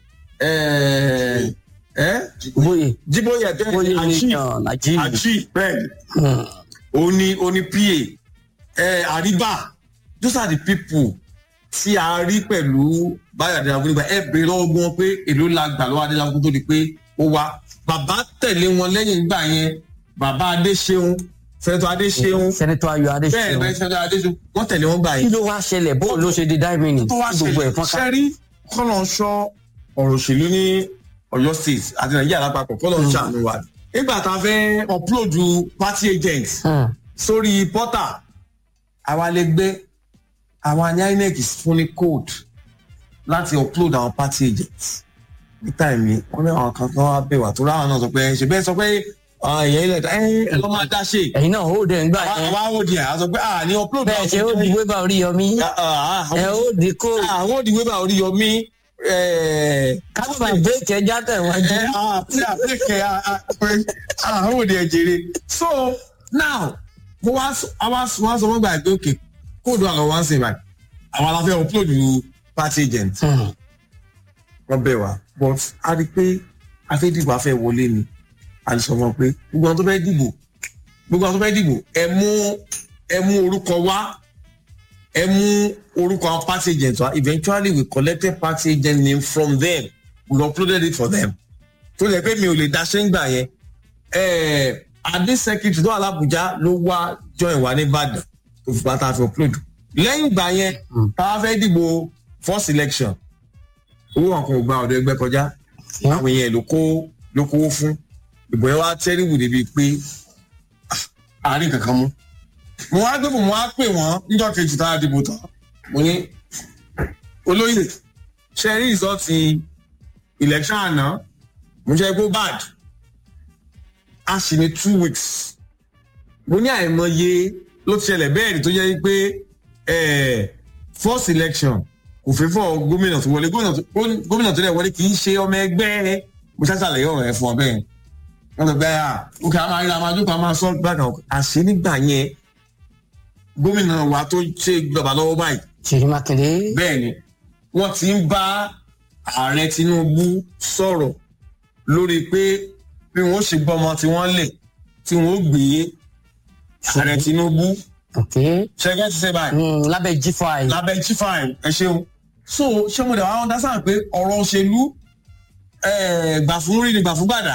ẹ ẹ Jíbóyè Jíbóyè Jíbóyè àjí àjí bẹ́ẹ̀ òní òní pa ẹ àríbà those are the people tí a rí pẹ̀lú Báyọ̀ Adélábù nígbà ẹ bèrè lọ́wọ́ wọn pé èló la gbà lọ́wọ́ Adélábù tó di pé ó wá bàbá tẹ̀lé wọn lẹ́yìn nígbà yẹn bàbá Adéṣeun sẹ́nitọ́ Adéṣeun sẹ́nitọ́ Ayọ̀ Adéṣeun bẹ́ẹ̀ bẹ́ẹ̀ sẹ́nitọ́ Adéṣeun wọ́n tẹ̀lé wọn gbà yẹn. kí ló wá ṣẹlẹ̀ bó ló ṣe di dáìmínì gbogbo ẹ̀ fọ́nká. sẹ́rí kọ́nà ṣọ́ ọ̀rọ̀ òṣèlú ní Ọ̀yọ́ state àti Nàìjíríà lápapọ̀ kọ́nà ṣàánú wa nígbà tá a fẹ́ upload party agents sórí portal àwa lè gbé àwọn I N E C fún ní code láti upload àwọn party agents ní táìmì wọn ní àwọn kankan wá bẹ̀ wá tó ráwọn náà sọ pé ṣe bẹ́ẹ̀ sọ pé èèyàn ilẹ̀ ẹ lọ́ máa dá ṣe. ẹ̀yin náà ó dẹ̀ ń gbà yẹn. àwa ó di ẹ̀ a sọ pé à ní upload. bẹ́ẹ̀ ṣe ó di wébà Oríyọmí ẹ ó di code. àwọn ó di wébà Oríyọmí. kábàbà bẹ́ẹ̀kì ẹja tẹ̀wájú. àti àbẹ́kẹ̀ àwọn ò di ẹ̀ jèrè. so now mo wá wá wá sọ wọ́n gbà pé òkè kóòdù àwọn wá ń sìn báyìí àwọn aláfẹ́ upload party agent. wọ́n bẹ̀ wá but a rí i pé afẹ́dìbò afẹ́ wọlé ni a lè sọ wọn pé gbogbo àwọn tó fẹ́ dìbò gbogbo àwọn tó fẹ́ dìbò ẹ mú ẹ mú orúkọ wá ẹ mú orúkọ àwọn party agent wa eventually we collected party agent name from them we uploaded it for them tó lè pé mi ò lè daṣẹ́ ńgbà yẹn adé secretary tó wà l'Àbújá ló wá join wa ní Ìbàdàn tó fi pátá fi upload lẹ́yìn ìgbà yẹn tá a fẹ́ dìbò first election owó àwọn kan ò gba ọ̀dọ̀ ẹgbẹ́ kọjá àwọn èèyàn ló kó ló kówó fún ìbò yẹn wá tẹ́rìwù débi pé àárín kankan mú mo wá gbé mo wá pè wọ́n níjọ́ kejì tá a dìbò tán mo ní olóyè ṣe rí ìsọ́ọ̀tì election àná mo ṣe kó bad a sì ní two weeks mo ní àìmọye ló ti ṣẹlẹ̀ bẹ́ẹ̀ ni tó jẹ́ pé first election kò fẹ́ fọ́ gómìnà tó wọlé gómìnà tó lẹ̀ wọlé kì í ṣe ọmọ ẹgbẹ́ mo ṣàṣàlẹ̀ ọ̀rọ̀ ẹ̀ fún ọ bẹ́ẹ̀ wọ́n sọ pé à òkè a máa rí a máa jókòó a máa sọ gbàgbà àṣẹ nígbà yẹn gómìnà wa tó ṣe gbàgbà lọ́wọ́ báyìí. Ṣèyí Mákindé. bẹ́ẹ̀ ni wọ́n ti ń bá ààrẹ Tinubu sọ̀rọ̀ lórí pé bí wọ́n ṣe gbọ́mọ tí wọ́n lè tí wọ́n gbé ààrẹ Tinubu. ṣẹ́gẹ́ ti ṣe báyìí. lábẹ́ G five. lábẹ́ G five ẹ ṣeun. so ṣé mo dẹ̀ wá wọn dá sáà pé ọ̀rọ̀ òṣèlú gbà fún rí ni gbà fún gbàdà.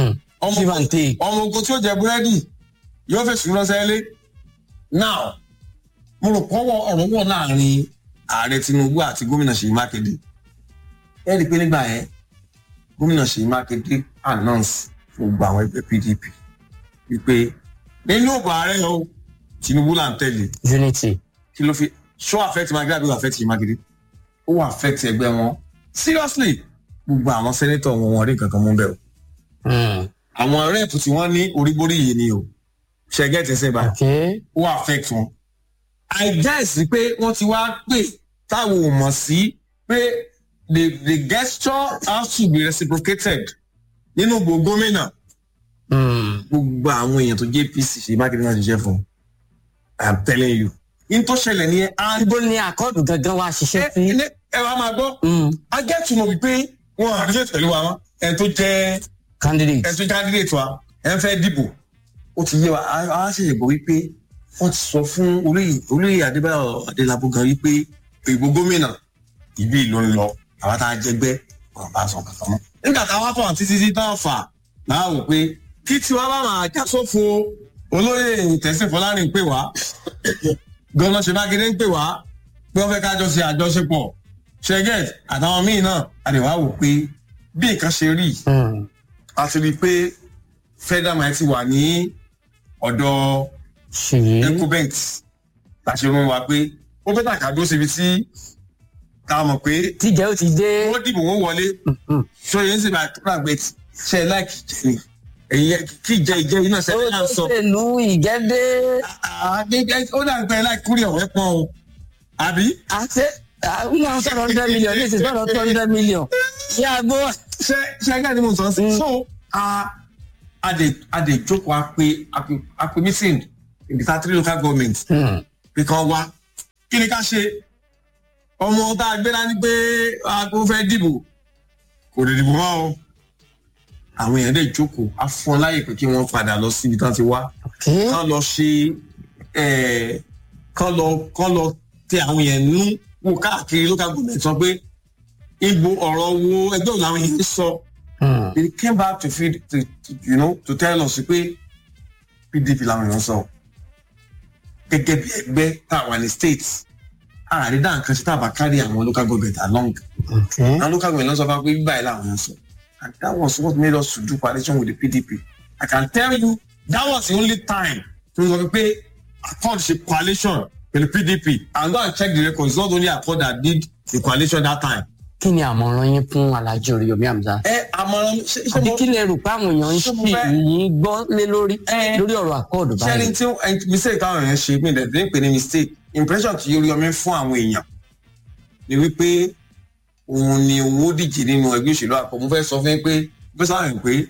ọmọ ogun tí ó jẹ búrẹ́dì yóò fèsì ránṣẹ́ lé. now mo rò pọ́wọ́ ọ̀rọ̀ wọ̀ láàrin ààrẹ Tinubu àti gómìnà Ṣèyí Mákindé. ẹ rí i pé nígbà yẹn gómìnà Ṣèyí Mákindé announce fún gbogbo àwọn ẹgbẹ́ P D P wípé nínú òbò ààrẹ o Tinubu là ń tẹ̀lé. unity. kí ló fi ṣó affect Mákindé àbí ó affect Ṣèyí Mákindé ó wà affect ẹgbẹ́ wọn seriously gbogbo àwọn sẹ́nétọ̀ wọn wọn rí nǹkan kan mú bẹ́ẹ̀ o. àwọn rẹ́ẹ̀pù tí wọ́n ní oríborí yìí ni o ṣẹ́gẹ́ ti ṣe bá ó wà affect wọn. àìjáìsí pé wọ́n ti wá pè táwọn ò mọ̀ sí pé the the gesture has to be reciprocated nínú gbogbo gómìnà. gbogbo àwọn èèyàn tó jẹ́ A P C Ṣèyí Mákindé náà ṣiṣẹ́ fún un I am telling you. in tó ṣẹlẹ̀ ni ẹ. ibo ni àkọọ́dù gangan wa ṣiṣẹ́ sí. ẹ wàá máa gbọ́. a get to know wípé wọn àdúgbò pẹ̀lú wa wọn ẹ tó jẹ́ candidate ẹ tó jẹ́ candidate wa ẹ ń fẹ́ dìbò ó ti yé wa a ṣẹ̀ṣẹ̀ gbọ́ wípé wọ́n ti sọ fún olóyè olóyè Adébáyọ̀ Adélábù gan wípé ìbò gómìnà ìbí ló ń lọ àwọn tá a jẹgbẹ́ wọn bá sọ kankan mọ́. nígbà táwọn afọ àti títí táwọn fà náà wò pé kí tiwa bá máa já sófo olóyè Tẹ̀sí Fọlárìn pè wá gọ́nà Ṣèyí Mákindé ń pè wá pé wọ́n fẹ́ kájọ ṣe àjọṣepọ̀ ṣẹ́gẹ́t àtàwọn míì náà àdèwà wò pé bí nǹkan ṣe rí a ti rí i pé federal might ti wà ní ọ̀dọ̀ Ecobank láti rún wa pé ó fẹ́ tàkà dó síbi tí ká mọ̀ pé tíjẹ́ ó ti dé wọ́n dìbò wọ́n wọlé ṣọyẹ́ ń sì máa tó rà gbé ṣe láìkì jẹ́ ẹ̀yin kí ìjẹ́ ìjẹ́ iná ṣẹlẹ̀ náà sọ. olóṣèlú ìgẹ́dẹ́. ó dà ń pẹ́ láì kúrì ọ̀rẹ́ pọ́n o àbí. àṣẹ àwọn náà sọ̀rọ̀ hundred million ní ìsìn sọ̀rọ̀ two hundred million. ṣé àgbo. ṣé ṣé ẹgbẹ́ ni mo sọ sí. so a dè jókòó àpè àpè meeting in the thirty local government. bí kan wá kí ni ká ṣe ọmọ tá a gbé dání pé aago fẹ́ dìbò kò lè dìbò mọ́ o. àwọn èèyàn dẹ̀ jókòó á fún ọ láyè pé kí wọ́n padà lọ síbi tí wọ́n ti wá. kán lọ ṣe kán lọ kán lọ tẹ àwọn èèyàn nú wò káàkiri local government sọ pé ibo ọ̀rọ̀ wo ẹgbẹ́ òun làwọn èèyàn sọ. they came back to feed to, to you know to tell us pé P D P làwọn èèyàn sọ gẹ́gẹ́ bí ẹgbẹ́ táwa ní states àrídà nǹkan sí tàbá kárí àwọn local government along. àwọn local government lọ sọ fún wa pé bíbá ẹ̀ làwọn èèyàn sọ. And that was what made us to do coalition with the P D P. I can tell you that was the only time to pay Accord the coalition with the P D P. And go and check the record. It's not only Accord that did the coalition that time. Kí ni àmọ̀ràn yín fún Alhaji Oríyọmí Hamzat? Ẹ àmọ̀ràn ṣe ṣe mo. Àbí kí lè rò pé àwọn èèyàn ń ṣì yín gbọ́ lé lórí lórí ọ̀rọ̀ Accord báyìí? Ṣé ní tí mistake táwọn èèyàn ṣe mí lẹ́dí pé ní mistake impression tí Oríyọmí fún àwọn èèyàn ni wípé òun ni owó díje nínú ẹgbẹ́ òṣèlú àpò. Mo fẹ́ sọ fún yín pé bó sáyẹn pé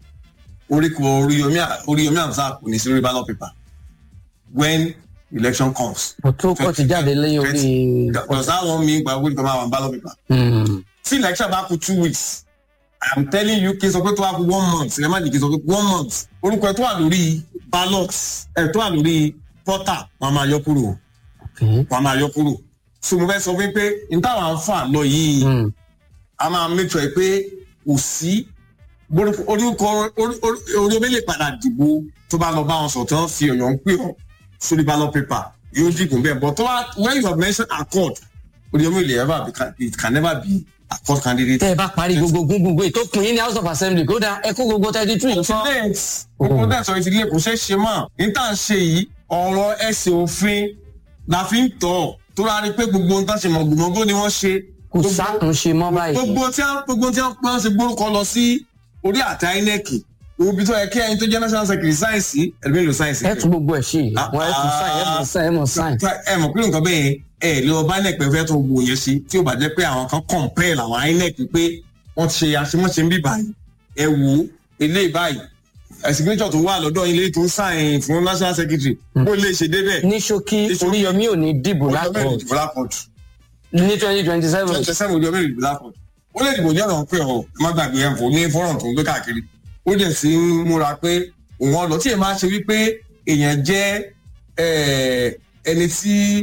oríkọ Oríyọmí Hamzat kò ní sí lórí ballot paper when election comes. Òtún kò ti jáde lẹ́yìn orí. does that one mean gba owó ìkọ́mọ́ àwọn ballot paper? tí election bá kù two weeks I am telling you kí n sọ pé tó wá kù one month ẹ má ní kí n sọ pé one month orúkọ ẹ tó wà lórí ballot ẹ tó wà lórí portal wọn máa yọ kúrò wọn máa yọ kúrò. so mo fẹ́ sọ fún pé n táwọn àǹfà lọ yìí a máa make sure pé kò sí orúkọ Oríyọmí lè padà dìbò tó bá lọ bá wọn sọ tí wọn fi Ọ̀yọ́ ń pè ọ sórí ballot paper yóò dìbò bẹ́ẹ̀ but when you have mentioned Accord Oríyọmí lè ever be it can never be Accord candidate. tẹ́ ẹ bá parí gbogbo gbogbo ètò kùn yín ní House of Assembly kódà ẹ kó gbogbo thirty two yìí fún. gbogbo dẹ́sọ̀ ìdílé kò ṣeé ṣe mọ́ ní tá à ń ṣe yìí ọ̀rọ̀ ẹ̀sìn òfin la fi ń tọ̀ tó rárí pé gbogbo ohun tó ń ṣe mọ̀gbọ̀mọ́gbó ni wọ́n ṣe. kò sàtúnṣe mọ́ báyìí. gbogbo tí wọ́n gbogbo tí wọ́n ṣe gbórúkọ lọ sí orí àtẹ I N E C òbí tó yẹ kí ẹni tó jẹ́ national secretary sáyẹ̀nsì ẹ̀mí ló sáyẹ̀nsì. ẹ tún gbogbo ẹ̀ ṣe wọ́n ẹ tún sáyẹ̀ ẹ mọ̀ sáyẹ̀ ẹ mọ̀ sáyẹ̀. ẹ mọ̀ pé nǹkan bẹ́ẹ̀ ẹ lè ọba I N E C pẹ̀fẹ́ tó gbogbo yẹn ṣe tí ó bá jẹ́ pé àwọn kan compel àwọn I N E C pé wọ́n ti ṣe àṣemọ́ṣe ń bí báyìí ẹ wò ó eléyìí báyìí signature tó wà lọ́dọ̀ ilé tó ń sáyẹn fún national secretary bó lè ṣe débẹ̀. ní ṣókí Oríyọmí ò ní dìbò lápọ̀jù ní twenty twenty seven. twenty seven Oríyọmí ò ní dìbò lápọ̀jù ó lè dìbò ní ọ̀nà pé ọ̀ má gbàgbé ẹ̀ fún ní fọ́nrán tó ń gbé káàkiri ó dẹ̀ sí ń múra pé òun ọ̀lọ́ tí ẹ máa ṣe wípé èèyàn jẹ́ ẹni tí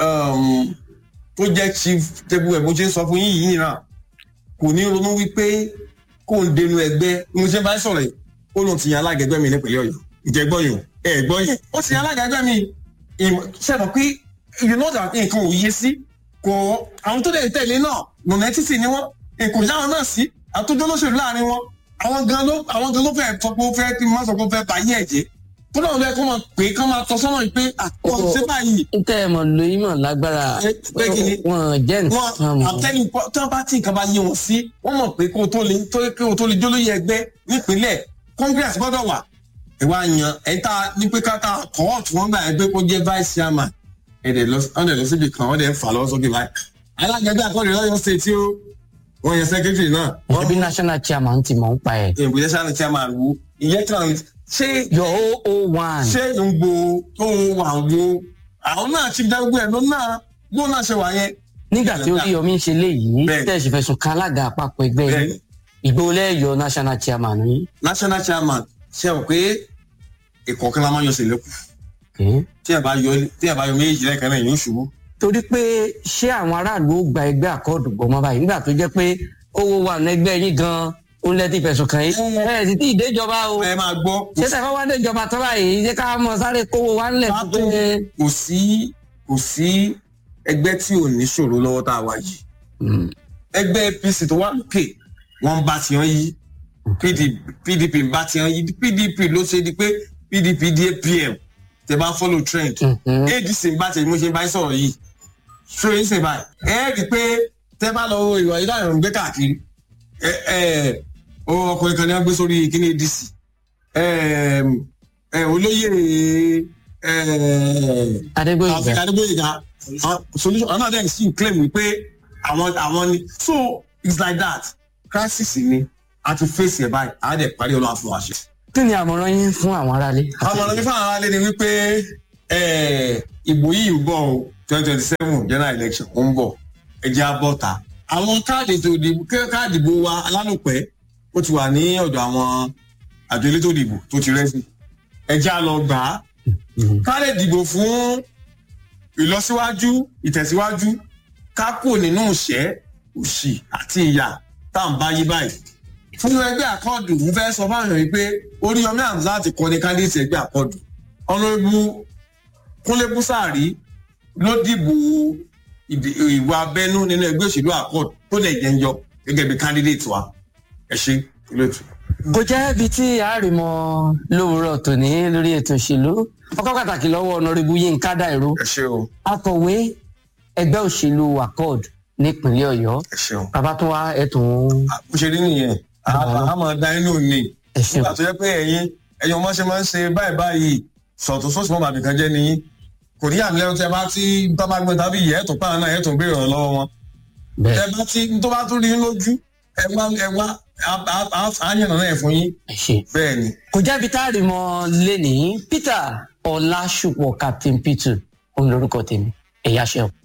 tó jẹ́ chief tẹ́bù ẹ̀ bó ṣe ń sọ fún yín yìí náà kò ní ronú wípé kò ń dẹnu ẹgbẹ́ mo ṣe bá ń sọ̀rọ̀ yìí ó lóun ti yan alága ẹgbẹ́ mi nípìnlẹ̀ Ọ̀yọ́ ìjẹ́gbọ́ yìí ẹ̀ gbọ́ yìí ó ti yan alága ẹgbẹ́ mi ṣẹ̀dọ̀ pé you know that nǹkan ò yé sí kò àwọn tó dẹ̀ tẹ̀lé náà nọ̀nà títì ni wọ́n kò yáwọn náà sí àtúndó lóṣèlú láàrin wọn àwọn gan ló àwọn gan ló fẹ́ sọ pé ó fẹ́ kí n má sọ pé ó fẹ́ bá yí ẹ̀jẹ̀ tó náà lọ́ọ́ kó máa pè é kán máa tọ́ sọ́nà yìí pé àkọ́ ṣé báyìí. n tẹ́ ẹ mọ̀ lóyún mọ̀ lágbára wọn jẹ́ nǹkan mọ̀. àtẹ́lẹ̀ tí wọ́n bá tí nǹkan bá yé wọn sí wọ́n mọ̀ pé kó o tó lè kó o tó lè jólóyè ẹgbẹ́ nípínlẹ̀ congress gbọ́dọ̀ wà. ìwà yan ẹ̀yìn tá a ní pé káta kọ́ọ̀tù wọn gbà ẹgbẹ́ kó jẹ́ vice chairman ẹ̀dẹ̀ lọ síbi kan wọ́n dẹ̀ ń fà lọ́wọ́ sókè báyìí. alágbẹ̀dẹ̀ àkọ́lé lọ́yọ̀ state tí ó wọ́n yẹ secretary náà. ẹbí national chairman ti mọ̀ ń pa ẹ̀. ìbò national chairman wo ìyẹn tí wọn ṣe. your o o one. ṣé ìgbò tó wà wo àwọn náà ti dágbé ẹ̀ ló náà bó náà ṣe wà yẹn. nígbà tí Oríyọmí ń ṣe léyìí tẹ̀sí fẹ̀sùn kan alága àpapọ̀ ẹgbẹ́ yìí Ìgbòho lẹ́yọ̀ national chairman yìí. national chairman ṣe wọ pé ìkọ̀ọ̀kan la máa yọ sílẹ̀ kù tí ẹ bá yọ tí ẹ bá yọ méjì lẹ́ẹ̀kan náà yóò ṣubú. torí pé ṣé àwọn aráàlú ó gba ẹgbẹ́ àkọọdù gbọmọ báyìí nígbà tó jẹ́ pé owó wà nẹgbẹ́ yín gan ó lẹ́tí fẹ̀sùn kàn yín ẹ sì tí ìdéjọba o ẹ máa gbọ́. ṣé tẹ̀kọ́ wá déjọba tó báyìí ṣé ká mọ sáré kówó wá ńlẹ̀ fún pé. kò sí kò sí ẹgbẹ́ tí ò ní ṣòro lọ́wọ́ tá a wà yìí ẹgbẹ́ A P C tó wà lókè wọ́n bá ti hàn yí P D P bá ti hàn yí P D P ló ṣe di pé P D P di A P M tẹ bá follow trend A D C bá tẹ mo ṣe bá sọ̀rọ̀ yìí ṣó yín ṣe báyìí ẹ rí i pé tẹ bá lọ ìwà ìdáyọ̀ ń gbé káàkiri ẹ ẹ ọkùnrin kan ní wọ́n gbé sórí kíní A D C olóyè Adégbóyèga Adégbóyèga solution ọ̀nà dẹ̀ sì claim wípé àwọn àwọn ni so it's like that crisis ni a ti face ẹ̀ báyìí a dẹ̀ parí ọlọ́wà fún wa ṣe. kí ni àmọ̀ràn yín fún àwọn aráalé? àmọ̀ràn mi fún àwọn aráalé ni wípé ìbò yìí ń bọ̀ o twenty twenty seven general election ó ń bọ̀ ẹ jẹ́ á bọ́ ta àwọn káàdì tó dìbò káàdì ìbò wa alálòpẹ́ ó ti wà ní ọ̀dọ̀ àwọn àjọ elétò ìdìbò tó ti rẹ́sì ẹ jẹ́ á lọ gbà á káàdì ìdìbò fún ìlọsíwájú ìtẹ̀síwájú ká kúrò nínú ìṣẹ́ òṣì àti ìyà tá à ń bá yí báyìí fún ẹgbẹ́ àkọọdù ń fẹ́ sọ fáwọn yìí pé Oríyọmí Hamzat ti kọ ní kandidate ẹgbẹ́ àkọọdù ọlọ́ọ̀bù Kúnlé Búsàárì ló dìbò ìwà abẹ́nú nínú ẹgbẹ́ òṣèlú àkọọdù tó lè jẹ́ ń yọ gẹ́gẹ́ bí candidate wa ẹ ṣe lóòtú. kò jẹ́ ibi tí a rí mọ́ lówùúrọ̀ tòní lórí ètò òṣèlú ọkọ̀ pàtàkì lọ́wọ́ ọ̀nàrẹ́bù Yínká Dáìró ẹ ṣe o akọ̀wé ẹgbẹ́ òṣèlú accord nípínlẹ̀ Ọ̀yọ́ ẹ ṣe o bàbá tó wá ẹ̀tún. bó ṣe rí nìyẹn a máa da inú ni nígbà tó yẹ pé ẹ̀yin ẹ̀yin ọmọ ṣe máa ń ṣe báyìí báyìí sọ̀tún sọ́ọ̀sì mọ́ bàbí kan jẹ́ nìyí kò ní àmì lẹ́nu tẹ bá tí bá bá gbé tàbí yẹ ẹ̀tún pààrọ̀ náà ẹ̀tún béèrè ọ̀rọ̀ lọ́wọ́ wọn tẹ bá tí tó bá tún rí lójú ẹ wá ẹ wá àyànnà náà fún yín bẹ́ẹ̀ ni. kò jábí tá a rí mọ lẹ́nìí Peter Ọlásùpọ̀ Captain Peter òun lórúkọ tèmi ẹ̀yà ṣẹ́wọ̀n.